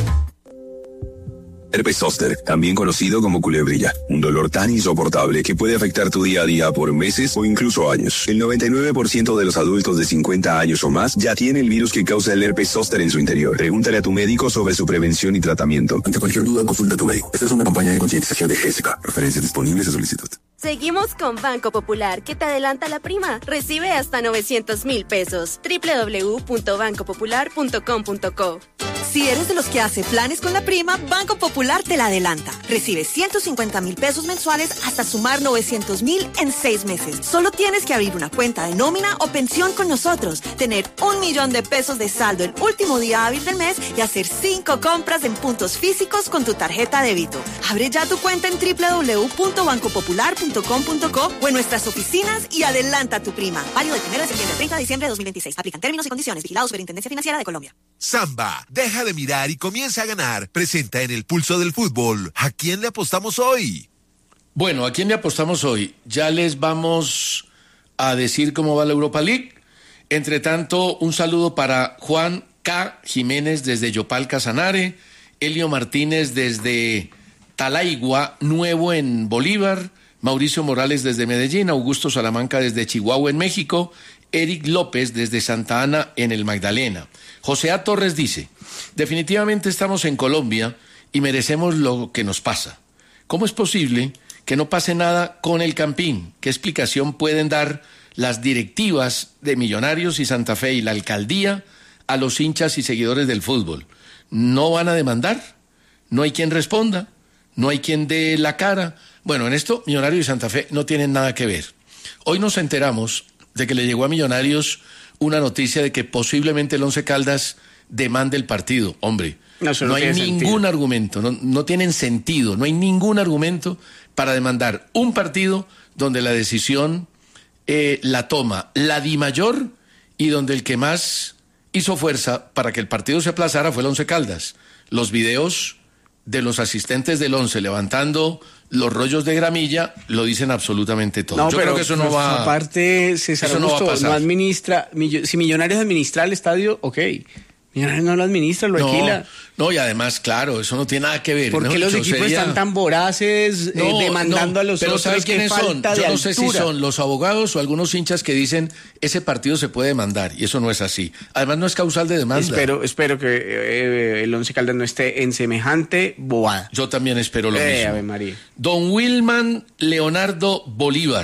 Herpes zóster, también conocido como culebrilla, un dolor tan insoportable que puede afectar tu día a día por meses o incluso años. El noventa y nueve por ciento de los adultos de cincuenta años o más ya tiene el virus que causa el herpes zóster en su interior. Pregúntale a tu médico sobre su prevención y tratamiento. Ante cualquier duda, consulta a tu médico. Esta es una campaña de concientización de G S K. Referencias disponibles a solicitud. Seguimos con Banco Popular, que te adelanta la prima. Recibe hasta novecientos mil pesos. doble u doble u doble u punto banco popular punto com punto co. Si eres de los que hace planes con la prima, Banco Popular te la adelanta. Recibe ciento cincuenta mil pesos mensuales hasta sumar novecientos mil en seis meses. Solo tienes que abrir una cuenta de nómina o pensión con nosotros, tener un millón de pesos de saldo el último día hábil del mes y hacer cinco compras en puntos físicos con tu tarjeta débito. Abre ya tu cuenta en doble u doble u doble u punto banco popular punto com punto co o en nuestras oficinas y adelanta tu prima. Válido del primero de septiembre al treinta de diciembre de dos mil veintiséis. Aplican términos y condiciones. Vigilado Superintendencia Financiera de Colombia. Samba, deja de mirar y comienza a ganar. Presenta en el Pulso del Fútbol. ¿A quién le apostamos hoy? Bueno, ¿a quién le apostamos hoy? Ya les vamos a decir cómo va la Europa League. Entre tanto, un saludo para Juan K. Jiménez desde Yopal Casanare, Elio Martínez desde Talaigua, Nuevo en Bolívar, Mauricio Morales desde Medellín, Augusto Salamanca desde Chihuahua en México, Eric López desde Santa Ana en el Magdalena. José A. Torres dice, definitivamente estamos en Colombia y merecemos lo que nos pasa. ¿Cómo es posible que no pase nada con el Campín? ¿Qué explicación pueden dar las directivas de Millonarios y Santa Fe y la alcaldía a los hinchas y seguidores del fútbol? ¿No van a demandar? ¿No hay quien responda? ¿No hay quien dé la cara? Bueno, en esto Millonarios y Santa Fe no tienen nada que ver. Hoy nos enteramos de que le llegó a Millonarios una noticia de que posiblemente el Once Caldas demande el partido. Hombre, no, no hay ningún sentido. argumento, no, no tienen sentido, no hay ningún argumento para demandar un partido donde la decisión eh, la toma la Dimayor y donde el que más hizo fuerza para que el partido se aplazara fue el Once Caldas. Los videos de los asistentes del Once levantando los rollos de gramilla lo dicen absolutamente todo. No, Yo pero creo que eso no va aparte, César eso no Augusto, va a pasar. No administra, si Millonarios administra el estadio, ok. Millonarios no lo administra, lo no, alquila. No, y además, claro, eso no tiene nada que ver. ¿Por qué ¿no? los Eso equipos sería... están tan voraces no, eh, demandando no, a los pero otros? ¿sabes quiénes son? Yo no sé altura. si son los abogados o algunos hinchas que dicen ese partido se puede demandar y eso no es así. Además no es causal de demanda. Espero, espero que eh, el Once Caldas no esté en semejante bobada. Yo también espero lo eh, mismo. Ave María. Don Wilman Leonardo Bolívar,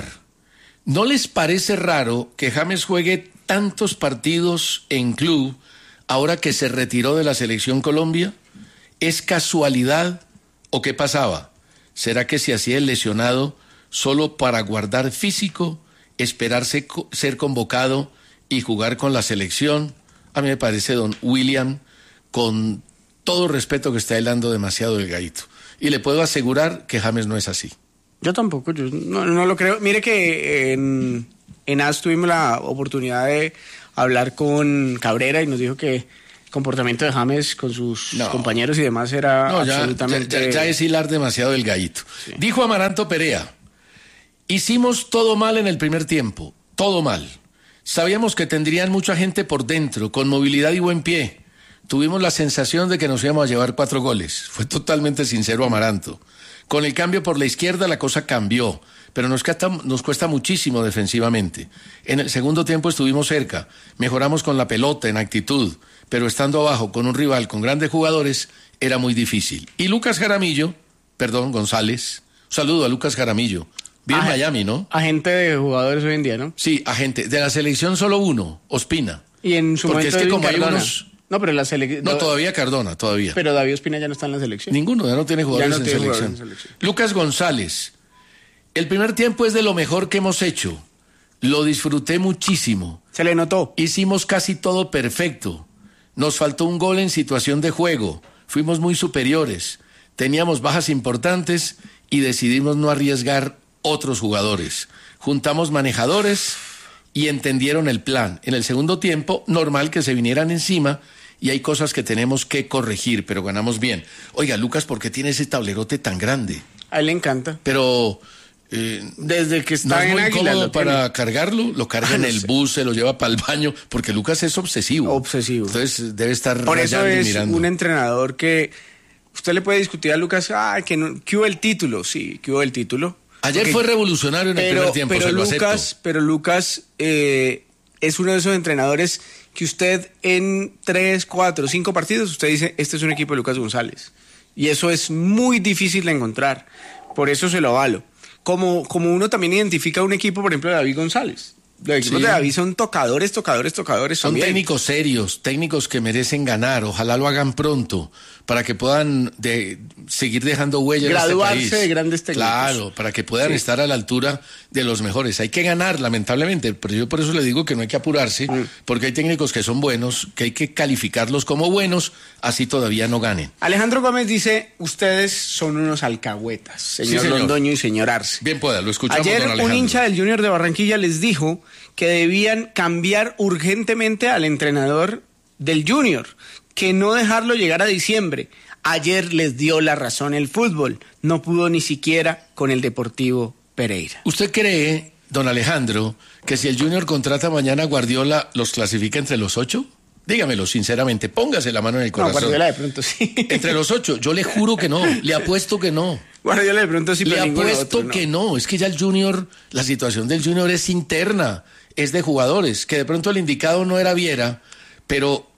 ¿no les parece raro que James juegue tantos partidos en club ahora que se retiró de la Selección Colombia? ¿Es casualidad o qué pasaba? ¿Será que se hacía el lesionado solo para guardar físico, esperarse co- ser convocado y jugar con la selección? A mí me parece, don William, con todo respeto, que está hablando demasiado del gallito. Y le puedo asegurar que James no es así. Yo tampoco, yo no, no lo creo. Mire que en, en A S tuvimos la oportunidad de hablar con Cabrera y nos dijo que el comportamiento de James con sus no. compañeros y demás era no, ya, absolutamente... Ya, ya, ya es hilar demasiado el gallito. Sí. Dijo Amaranto Perea, hicimos todo mal en el primer tiempo, todo mal. Sabíamos que tendrían mucha gente por dentro, con movilidad y buen pie. Tuvimos la sensación de que nos íbamos a llevar cuatro goles. Fue totalmente sincero Amaranto. Con el cambio por la izquierda la cosa cambió, pero nos cuesta, nos cuesta muchísimo defensivamente. En el segundo tiempo estuvimos cerca, mejoramos con la pelota, en actitud, pero estando abajo con un rival con grandes jugadores era muy difícil. Y Lucas Jaramillo, perdón, González, un saludo a Lucas Jaramillo, Vive en Miami, ¿no? Agente de jugadores hoy en día, ¿no? Sí, agente. De la selección solo uno, Ospina. Y en su Porque momento es que como hay Cardona. unos... No, pero la selección... No, todavía Cardona, todavía. Pero David Ospina ya no está en la selección. Ninguno, ya no tiene jugadores, Ya no en, tiene selección. jugadores en selección. Lucas González. El primer tiempo es de lo mejor que hemos hecho. Lo disfruté muchísimo. Se le notó. Hicimos casi todo perfecto. Nos faltó un gol en situación de juego. Fuimos muy superiores. Teníamos bajas importantes y decidimos no arriesgar otros jugadores. Juntamos manejadores y entendieron el plan. En el segundo tiempo, normal que se vinieran encima y hay cosas que tenemos que corregir, pero ganamos bien. Oiga, Lucas, ¿por qué tiene ese tablerote tan grande? A él le encanta. Pero... Eh, Desde que está ¿no es en muy Águila cómodo lo para tiene? cargarlo? Lo carga Ah, en no el sé. bus, se lo lleva para el baño, porque Lucas es obsesivo. Obsesivo. Entonces debe estar Por eso rayando y es mirando. un entrenador que usted le puede discutir a Lucas, ah, que, no, que hubo el título, sí, que hubo el título. Ayer Porque- fue revolucionario en el pero, primer tiempo, pero se lo Lucas, acepto. pero Lucas eh, es uno de esos entrenadores que usted en tres, cuatro, cinco partidos, usted dice, este es un equipo de Lucas González. Y eso es muy difícil de encontrar. Por eso se lo avalo. Como, como uno también identifica un equipo, por ejemplo, de David González. Los equipos Sí. de David son tocadores, tocadores, tocadores. Son también. técnicos serios, técnicos que merecen ganar. Ojalá lo hagan pronto para que puedan de, seguir dejando huella Graduarse en este país. de grandes técnicos. Claro, para que puedan Sí. estar a la altura de los mejores. Hay que ganar, lamentablemente, pero yo por eso le digo que no hay que apurarse, Mm. porque hay técnicos que son buenos, que hay que calificarlos como buenos, así todavía no ganen. Alejandro Gómez dice, ustedes son unos alcahuetas, señor, Sí, señor. Londoño y señor Arce. Bien pueda, lo escuchamos, Ayer don un Alejandro. hincha del Junior de Barranquilla les dijo que debían cambiar urgentemente al entrenador del Junior, que no dejarlo llegar a diciembre. Ayer les dio la razón el fútbol, no pudo ni siquiera con el Deportivo Pereira. ¿Usted cree, don Alejandro, que si el Junior contrata mañana a Guardiola, los clasifica entre los ocho? Dígamelo sinceramente, póngase la mano en el No, corazón. Guardiola de pronto sí. Entre los ocho, yo le juro que no, le apuesto que no. Guardiola de pronto sí, Le pero ninguno apuesto otro, no. que no, es que ya el Junior, la situación del Junior es interna, es de jugadores, que de pronto el indicado no era Viera, pero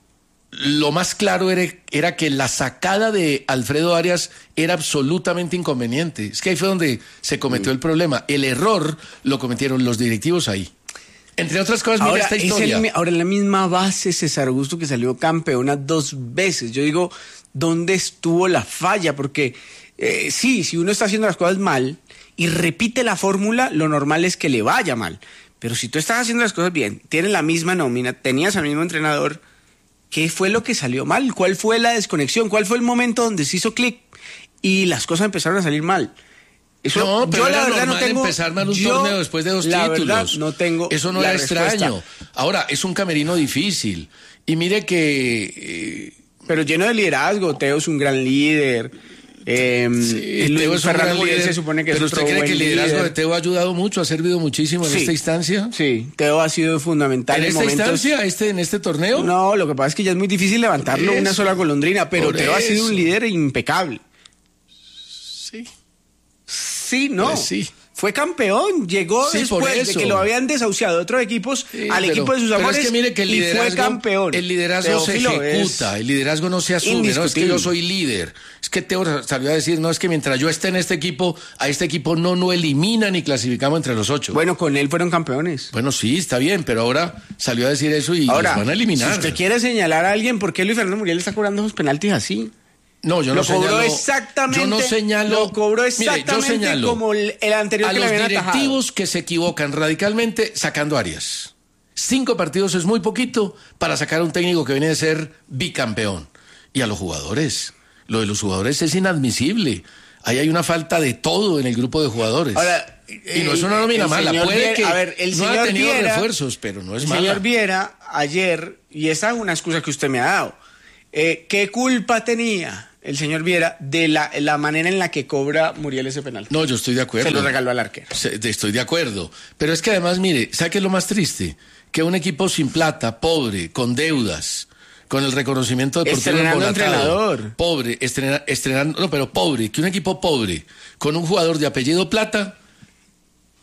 lo más claro era, era que la sacada de Alfredo Arias era absolutamente inconveniente. Es que ahí fue donde se cometió el problema. El error lo cometieron los directivos ahí. Entre otras cosas, mira Ahora, esta es historia. el- ahora, en la misma base, César Augusto, que salió campeona dos veces. Yo digo, ¿dónde estuvo la falla? Porque eh, sí, si uno está haciendo las cosas mal y repite la fórmula, lo normal es que le vaya mal. Pero si tú estás haciendo las cosas bien, tienes la misma nómina, tenías al mismo entrenador, ¿qué fue lo que salió mal? ¿Cuál fue la desconexión? ¿Cuál fue el momento donde se hizo clic y las cosas empezaron a salir mal? Eso, No, pero yo era la verdad no normal tengo, empezar mal un yo, torneo después de dos la títulos. verdad, no tengo Eso no la era respuesta. extraño. Ahora, es un camerino difícil. Y mire que... eh, Pero lleno de liderazgo, Teo es un gran líder. Eh, Sí, Luis Teo es un Fernando gran Muriel líder, se supone que pero es ¿usted otro cree que buen el liderazgo líder. de Teo ha ayudado mucho, ha servido muchísimo en Sí. esta instancia? Sí, Teo ha sido fundamental ¿En en esta momentos... instancia, este, en este torneo? No, lo que pasa es que ya es muy difícil levantarlo Por una eso. sola golondrina, pero Por Teo ha sido eso. un líder impecable. Sí. Sí, no. Pues sí. Fue campeón, llegó Sí, por después de eso. que lo habían desahuciado otros equipos Sí, al pero- equipo de sus pero amores es que mire que el y liderazgo, fue campeón. El liderazgo Teófilo se ejecuta, es el liderazgo no se asume, no es que indiscutible. yo soy líder. Es que Teo salió a decir, no, es que mientras yo esté en este equipo, a este equipo no no elimina ni clasificamos entre los ocho. Bueno, con él fueron campeones. Bueno, sí, está bien, pero ahora salió a decir eso y Ahora, los van a eliminar. si usted quiere señalar a alguien, ¿por qué Luis Fernando Muriel está cobrando esos penaltis así? No, yo lo no cobró señalo. exactamente. Yo no señalo. Lo cobró Mire, yo exactamente señalo como el, el anterior a que le los habían atajado. directivos que se equivocan radicalmente sacando a Arias. Cinco partidos es muy poquito para sacar a un técnico que viene de ser bicampeón. Y a los jugadores. Lo de los jugadores es inadmisible. Ahí hay una falta de todo en el grupo de jugadores. Ahora, y no es una nómina el mala. señor Puede Viera- que a ver, el no ha señor tenido Viera- refuerzos, pero no es El mala. señor Viera, ayer, y esa es una excusa que usted me ha dado, eh, ¿qué culpa tenía el señor Viera de la, la manera en la que cobra Muriel ese penal? No, yo estoy de acuerdo. Se lo regaló al arquero. Se- de- Estoy de acuerdo. Pero es que además, mire, ¿sabe qué es lo más triste? Que un equipo sin plata, pobre, con deudas, con el reconocimiento deportivo Estrenando embolatado, entrenador. pobre, estrena- estrenando, no, pero pobre, que un equipo pobre, con un jugador de apellido Plata,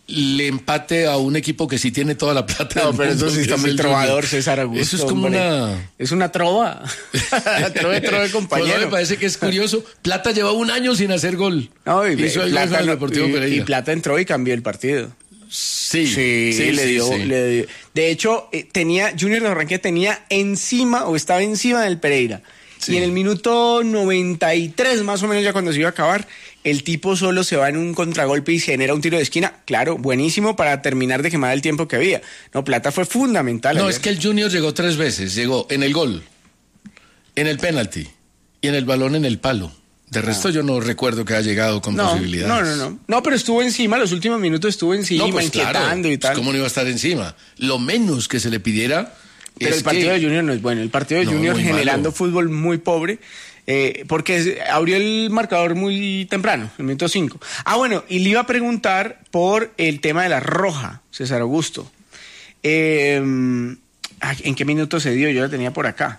le empate a un equipo que sí tiene toda la plata. No, pero eso sí está muy trovador, César Augusto. Eso es como hombre. una... Es una trova. trove, trove, compañero. Pues no, me parece que es curioso. Plata lleva un año sin hacer gol. No, y, Hizo y, Plata, el Deportivo y, Pereira. y Plata entró y cambió el partido. Sí, sí, sí, le, sí, dio, sí. le dio. De hecho, eh, tenía Junior de Barranquilla tenía encima o estaba encima del Pereira. Sí. Y en el minuto noventa y tres, más o menos, ya cuando se iba a acabar, el tipo solo se va en un contragolpe y genera un tiro de esquina. Claro, buenísimo para terminar de quemar el tiempo que había. No, Plata fue fundamental. No, ayer. es que el Junior llegó tres veces. Llegó en el gol, en el penalti y en el balón en el palo. De resto, ah. yo no recuerdo que haya llegado con no, posibilidades. No, no, no. No, pero estuvo encima, los últimos minutos estuvo encima, no, pues inquietando claro, y tal. Pues ¿cómo no iba a estar encima? Lo menos que se le pidiera. Pero es el partido que... de Junior no es bueno. El partido de no, Junior generando malo. Fútbol muy pobre. Eh, porque abrió el marcador muy temprano, el minuto cinco. Ah, bueno, y le iba a preguntar por el tema de la roja, César Augusto. Eh, ¿En qué minuto se dio? Yo la tenía por acá.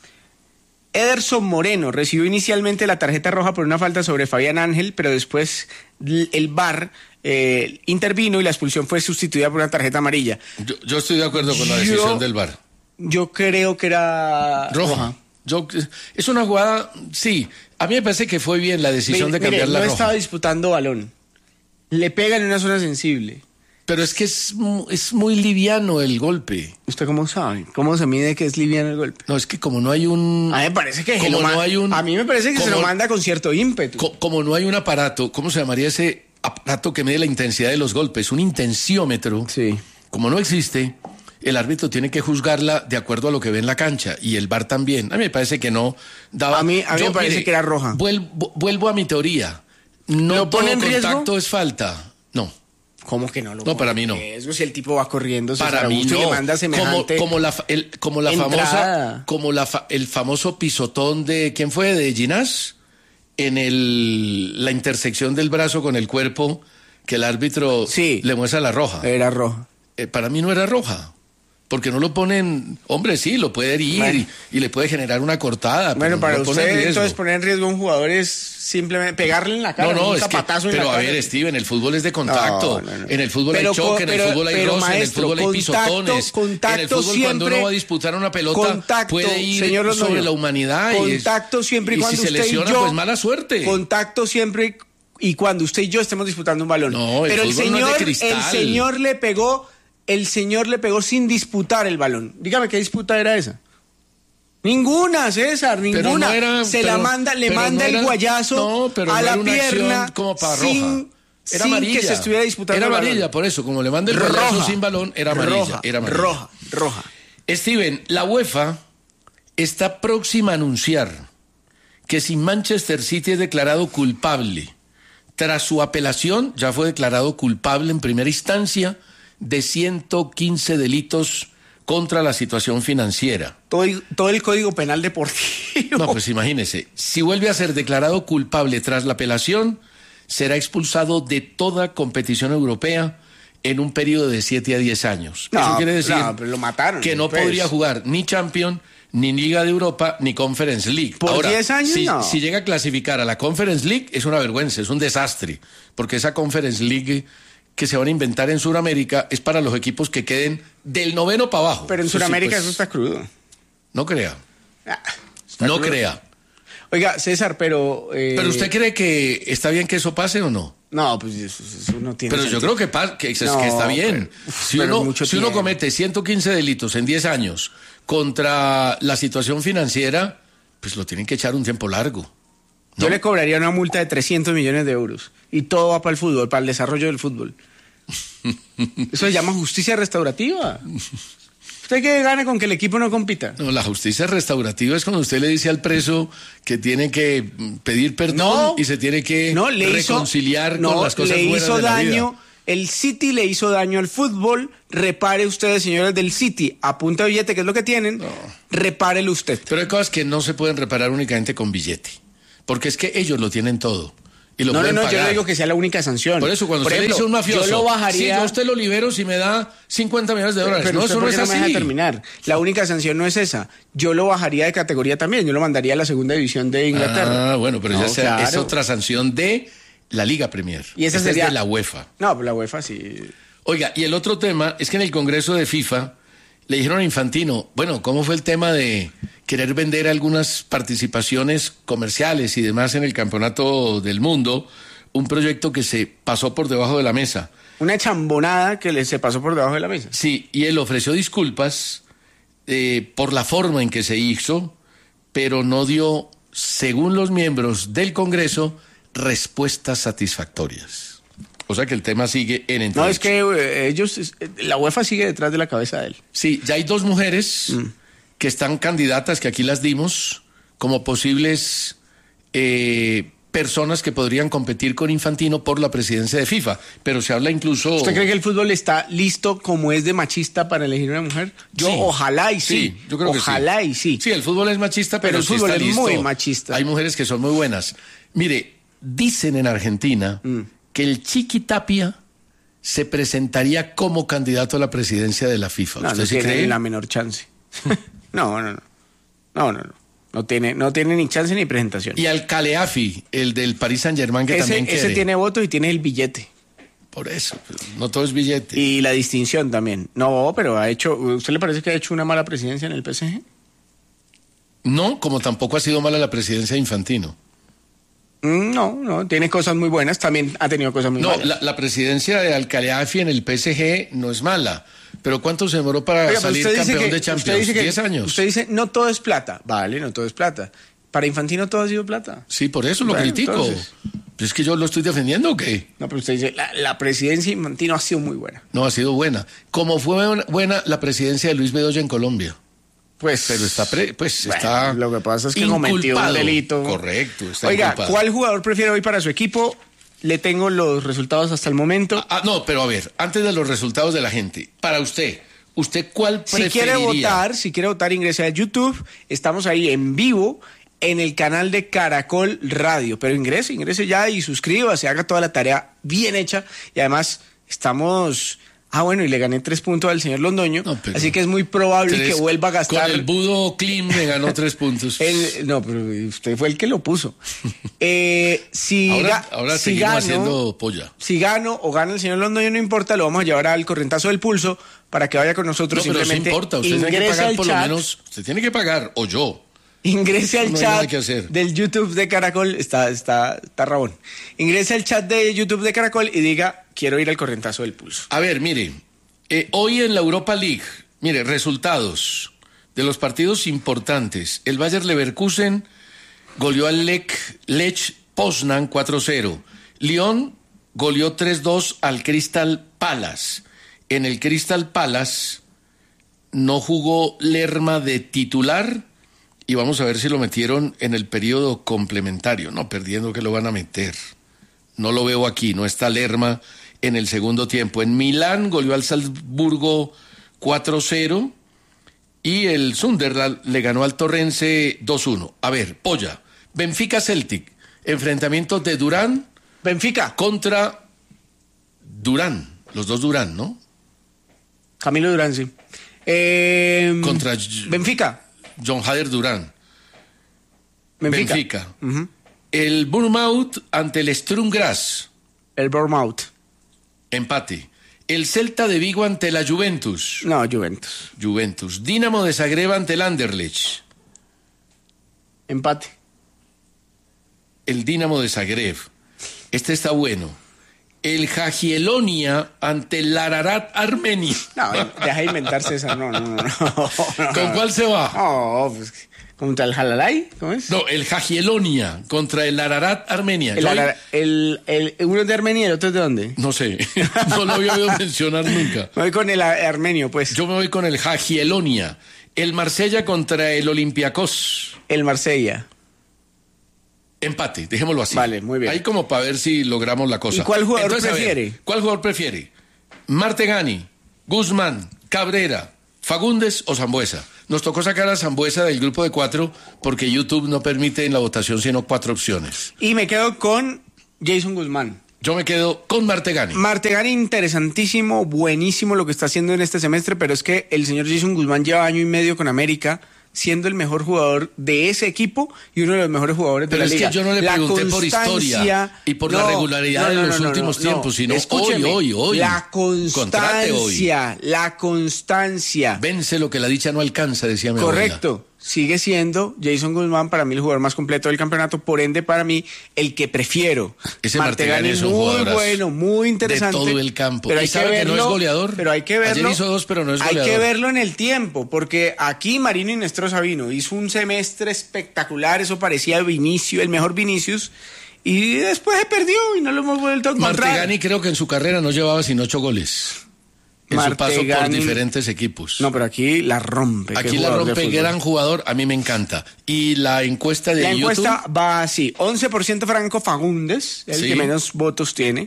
Ederson Moreno recibió inicialmente la tarjeta roja por una falta sobre Fabián Ángel, pero después el V A R eh, intervino y la expulsión fue sustituida por una tarjeta amarilla. Yo, yo estoy de acuerdo con la decisión yo, del V A R. Yo creo que era roja. roja. Yo, es una jugada, sí, a mí me parece que fue bien la decisión mire, de cambiar mire, la no roja. No estaba disputando balón, le pegan en una zona sensible. Pero es que es, es muy liviano el golpe. ¿Usted cómo sabe? ¿Cómo se mide que es liviano el golpe? No, es que como no hay un... A mí me parece que, como no hay un, a mí me parece que como, se lo manda con cierto ímpetu. Co, como no hay un aparato, ¿cómo se llamaría ese aparato que mide la intensidad de los golpes? Un intensiómetro. Sí. Como no existe... El árbitro tiene que juzgarla de acuerdo a lo que ve en la cancha y el V A R también. A mí me parece que no daba. A mí, a mí Yo, me parece mire, que era roja. Vuelvo, vuelvo a mi teoría. No ¿Lo pone en riesgo? Contacto es falta. No. ¿Cómo que no lo No, para mí no. Riesgo, si el tipo va corriendo, para mí no. Y le manda semejante como, como la, el, como la famosa, como la fa, el famoso pisotón de ¿quién fue? De Ginás en el la intersección del brazo con el cuerpo que el árbitro sí, le muestra la roja. Era roja. Eh, para mí no era roja. Porque no lo ponen, hombre, sí, lo puede herir bueno. y, y le puede generar una cortada. Bueno, pero para no usted entonces poner en riesgo a un jugador es simplemente pegarle en la cara, no, no, un es zapatazo que, en pero la cara. a ver, Steven, el fútbol es de contacto. No, no, no. En el fútbol pero, hay choque, pero, en el fútbol hay roce, en el fútbol hay pisotones. Contacto en el fútbol siempre, cuando uno va a disputar una pelota contacto, puede ir señor sobre la humanidad. Contacto y es, siempre y, y cuando si usted se lesiona, y yo, pues mala suerte. Contacto siempre y cuando usted y yo estemos disputando un balón. No, el pero el fútbol señor, no es de cristal. el señor le pegó... El señor le pegó sin disputar el balón. Dígame, ¿qué disputa era esa? Ninguna, César, ninguna. No era, Se pero, la manda, le manda no era, el guayazo no, pero a no la era una pierna como para sin, roja. Era sin amarilla. que se estuviera disputando Era el amarilla, balón. por eso, como le manda el roja, guayazo sin balón, era amarilla. Roja, era amarilla. roja, roja. Steven, la UEFA está próxima a anunciar que si Manchester City es declarado culpable, tras su apelación, ya fue declarado culpable en primera instancia de ciento quince delitos contra la situación financiera. Todo el, todo el Código Penal Deportivo. No, pues imagínese, si vuelve a ser declarado culpable tras la apelación, será expulsado de toda competición europea en un periodo de siete a diez años. No, Eso quiere decir no, pero lo mataron, que no pues. podría jugar ni Champions, ni Liga de Europa, ni Conference League. ¿Por Ahora, diez años? Si, no. si llega a clasificar a la Conference League, es una vergüenza, es un desastre, porque esa Conference League que se van a inventar en Sudamérica es para los equipos que queden del noveno para abajo. Pero en Sudamérica sí, pues, eso está crudo. No crea. Ah, no crudo. crea. Oiga, César, pero... Eh... ¿Pero usted cree que está bien que eso pase o no? No, pues eso, eso no tiene Pero sentido. yo creo que, pa que, no, que está bien. Pero, si pero uno, mucho si uno comete ciento quince delitos en diez años contra la situación financiera, pues lo tienen que echar un tiempo largo. ¿no? Yo le cobraría una multa de trescientos millones de euros. Y todo va para el fútbol, para el desarrollo del fútbol. Eso se llama justicia restaurativa. ¿Usted qué gana con que el equipo no compita? No, la justicia restaurativa es cuando usted le dice al preso que tiene que pedir perdón no, y se tiene que no, le reconciliar hizo, no, con las cosas le buenas hizo de la daño, vida. El City le hizo daño al fútbol. Repare ustedes, señores del City, a punta de billete, que es lo que tienen, no. Repárelo usted. Pero hay cosas que no se pueden reparar únicamente con billete, porque es que ellos lo tienen todo. Y lo no, no, no, pagar. yo no digo que sea la única sanción. Por eso, cuando Por usted ejemplo, le dice a un mafioso, yo lo bajaría... sí, yo a usted lo libero si me da cincuenta millones de dólares. Pero no, usted, eso no es no así. me deja terminar. La única sanción no es esa. Yo lo bajaría de categoría también. Yo lo mandaría a la segunda división de Inglaterra. Ah, bueno, pero no, ya sea, claro. es otra sanción de la Liga Premier. Y esa Esta sería es de la UEFA. No, la UEFA sí. Oiga, y el otro tema es que en el Congreso de FIFA le dijeron a Infantino, bueno, ¿cómo fue el tema de querer vender algunas participaciones comerciales y demás en el Campeonato del Mundo? Un proyecto que se pasó por debajo de la mesa. Una chambonada que le se pasó por debajo de la mesa. Sí, y él ofreció disculpas eh, por la forma en que se hizo, pero no dio, según los miembros del Congreso, respuestas satisfactorias. O sea que el tema sigue en entredicho. No, es que eh, ellos, la UEFA sigue detrás de la cabeza de él. Sí, ya hay dos mujeres mm. que están candidatas, que aquí las dimos, como posibles eh, personas que podrían competir con Infantino por la presidencia de FIFA. Pero se habla incluso... ¿Usted cree que el fútbol está listo como es de machista para elegir una mujer? Yo sí. ojalá y sí. Sí, yo creo ojalá que sí. y sí. Sí, el fútbol es machista, pero, pero el sí fútbol está es listo. muy machista. Hay mujeres que son muy buenas. Mire, dicen en Argentina mm. que el Chiqui Tapia se presentaría como candidato a la presidencia de la FIFA. No, ¿Usted no sí tiene cree? ni la menor chance. no, no, no. No, no, no. No tiene, no tiene ni chance ni presentación. Y al Caleafi, el del Paris Saint-Germain, que ese, también quiere. Ese tiene votos y tiene el billete. Por eso, no todo es billete. Y la distinción también. No, pero ha hecho... ¿Usted le parece que ha hecho una mala presidencia en el P S G? No, como tampoco ha sido mala la presidencia de Infantino. No, no, tiene cosas muy buenas, también ha tenido cosas muy no, malas. No, la, la presidencia de Al-Khelaïfi en el P S G no es mala, pero ¿cuánto se demoró para Oiga, salir campeón que, de Champions? ¿diez años? Usted dice, no todo es plata. Vale, no todo es plata. Para Infantino todo ha sido plata. Sí, por eso lo bueno, critico. Entonces... ¿Es que yo lo estoy defendiendo o qué? No, pero usted dice, la, la presidencia de Infantino ha sido muy buena. No, ha sido buena. Como fue buena la presidencia de Luis Bedoya en Colombia. Pues, pero está, pre, pues bueno, está lo que pasa es que cometió un delito. Correcto, está Oiga, inculpado. ¿Cuál jugador prefiere hoy para su equipo? Le tengo los resultados hasta el momento. Ah, no, pero a ver, antes de los resultados de la gente, para usted, ¿usted cuál preferiría? Si quiere votar, si quiere votar, ingrese a YouTube. Estamos ahí en vivo en el canal de Caracol Radio. Pero ingrese, ingrese ya y suscríbase, haga toda la tarea bien hecha. Y además estamos... Ah, bueno, y le gané tres puntos al señor Londoño, no, así que es muy probable tres, que vuelva a gastar... Con el Budo Clean me ganó tres puntos. el, no, pero usted fue el que lo puso. Eh, si ahora ga, ahora si seguimos gano, haciendo polla. Si gano o gana el señor Londoño, no importa, lo vamos a llevar al correntazo del pulso para que vaya con nosotros. No, pero simplemente sí importa, usted tiene que pagar por chat, lo menos... Usted tiene que pagar, o yo. Ingrese al no chat del YouTube de Caracol, está, está, está rabón. Ingrese al chat de YouTube de Caracol y diga, quiero ir al correntazo del pulso. A ver, mire... Eh, hoy en la Europa League, mire, resultados de los partidos importantes. El Bayer Leverkusen goleó al Lech, Lech Poznan cuatro cero. Lyon goleó tres dos al Crystal Palace. En el Crystal Palace no jugó Lerma de titular y vamos a ver si lo metieron en el periodo complementario. No, perdiendo que lo van a meter. No lo veo aquí, no está Lerma en el segundo tiempo. En Milán goleó al Salzburgo cuatro cero y el Sunderland le ganó al Torrense dos uno. A ver, Polla, Benfica Celtic, enfrentamiento de Durán. Benfica. Contra Durán, los dos Durán, ¿no? Camilo Durán, sí. Eh, Contra Benfica. John Hader Durán. Benfica. Benfica. Uh-huh. El Bournemouth ante el Sturm Graz. El Bournemouth. Empate. El Celta de Vigo ante la Juventus. No, Juventus. Juventus. Dinamo de Zagreb ante el Anderlecht. Empate. El Dinamo de Zagreb. Este está bueno. El Jagielonia ante el Ararat Armenia. No, deja de inventarse esa. No, no, no. no, no ¿Con cuál se va? No, pues... ¿Contra el Jalalay? ¿Cómo es? No, el Jagielonia contra el Ararat Armenia. El, Ara, el, el, ¿Uno es de Armenia y el otro es de dónde? No sé, no lo había oído mencionar nunca. Me voy con el armenio, pues. Yo me voy con el Jagielonia. El Marsella contra el Olympiacos. El Marsella. Empate, dejémoslo así. Vale, muy bien. Ahí como para ver si logramos la cosa. ¿Y cuál jugador Entonces, prefiere? Ver, ¿cuál jugador prefiere? ¿Martegani, Guzmán, Cabrera, Fagundes o Sambuesa? Nos tocó sacar a Sambuesa del grupo de cuatro porque YouTube no permite en la votación sino cuatro opciones. Y me quedo con Jason Guzmán. Yo me quedo con Martegani. Martegani interesantísimo, buenísimo lo que está haciendo en este semestre, pero es que el señor Jason Guzmán lleva año y medio con América, siendo el mejor jugador de ese equipo y uno de los mejores jugadores Pero de la es liga. que yo no le La pregunté por historia y por no, la regularidad no, no, de los no, no, últimos no, tiempos, no. sino Escúcheme, hoy, hoy, hoy. La Contrate hoy. constancia, la constancia. Vence lo que la dicha no alcanza, decía mi Correcto. abuela. Sigue siendo Jason Guzmán para mí el jugador más completo del campeonato, por ende para mí el que prefiero. Ese Martegani es un muy jugadorazo. bueno, muy interesante. De todo el campo. Pero ¿Y hay sabe que que verlo, no es goleador? Pero hay que verlo. Ayer hizo dos, pero no es goleador. Hay que verlo en el tiempo, porque aquí Marino Inestrosa vino, hizo un semestre espectacular, eso parecía Vinicius, el mejor Vinicius, y después se perdió y no lo hemos vuelto a encontrar. Martegani creo que en su carrera no llevaba sino ocho goles. En su paso por diferentes equipos. No, pero aquí la rompe. Aquí la rompe, gran jugador, a mí me encanta. Y la encuesta de La YouTube... encuesta va así, once por ciento Franco Fagundes, el Sí. que menos votos tiene,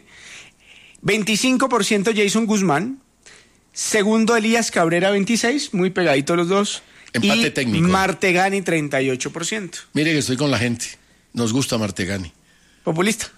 veinticinco por ciento Jason Guzmán, segundo Elías Cabrera veintiséis, muy pegaditos los dos, Empate y técnico. Martegani treinta y ocho por ciento. Mire que estoy con la gente. Nos gusta Martegani. Populista.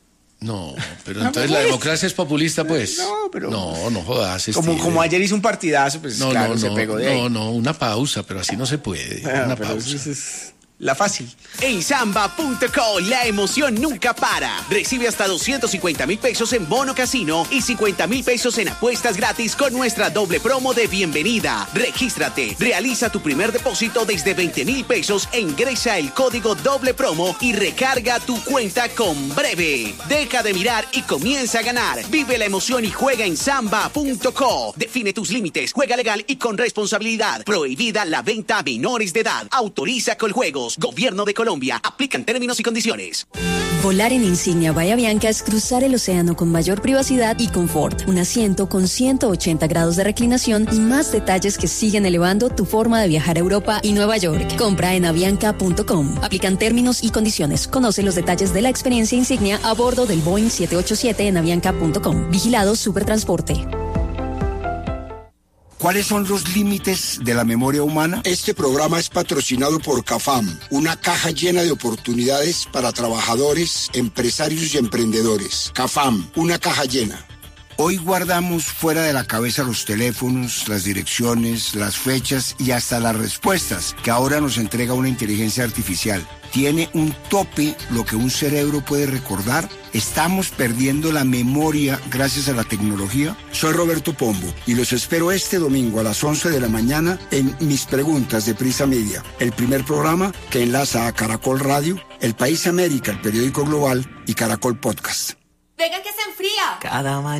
No, pero No, entonces pues. la democracia es populista, pues. No, pero... No, no jodas. Como, Steve. como ayer hizo un partidazo, pues No, claro, no, se no, pegó de ahí. no, no, una pausa, pero así no se puede. Ah, una pero pausa. eso es la fácil. En Samba punto co, la emoción nunca para. Recibe hasta doscientos cincuenta mil pesos en bono casino y cincuenta mil pesos en apuestas gratis con nuestra doble promo de bienvenida. Regístrate, realiza tu primer depósito desde veinte mil pesos e ingresa el código doble promo y recarga tu cuenta con Breve. Deja de mirar y comienza a ganar. Vive la emoción y juega en Samba punto co. Define tus límites, juega legal y con responsabilidad. Prohibida la venta a menores de edad. Autoriza Coljuegos. Gobierno de Colombia. Aplican términos y condiciones. Volar en Insignia Bahía Bianca es cruzar el océano con mayor privacidad y confort. Un asiento con ciento ochenta grados de reclinación y más detalles que siguen elevando tu forma de viajar a Europa y Nueva York. Compra en avianca punto com. Aplican términos y condiciones. Conoce los detalles de la experiencia Insignia a bordo del Boeing siete ochenta y siete en avianca punto com. Vigilado Supertransporte. ¿Cuáles son los límites de la memoria humana? Este programa es patrocinado por CAFAM, una caja llena de oportunidades para trabajadores, empresarios y emprendedores. CAFAM, una caja llena. Hoy guardamos fuera de la cabeza los teléfonos, las direcciones, las fechas y hasta las respuestas que ahora nos entrega una inteligencia artificial. ¿Tiene un tope lo que un cerebro puede recordar? ¿Estamos perdiendo la memoria gracias a la tecnología? Soy Roberto Pombo y los espero este domingo a las once de la mañana en Mis Preguntas de Prisa Media, el primer programa que enlaza a Caracol Radio, El País América, el periódico global y Caracol Podcast. Venga que se enfría. Cada mañana.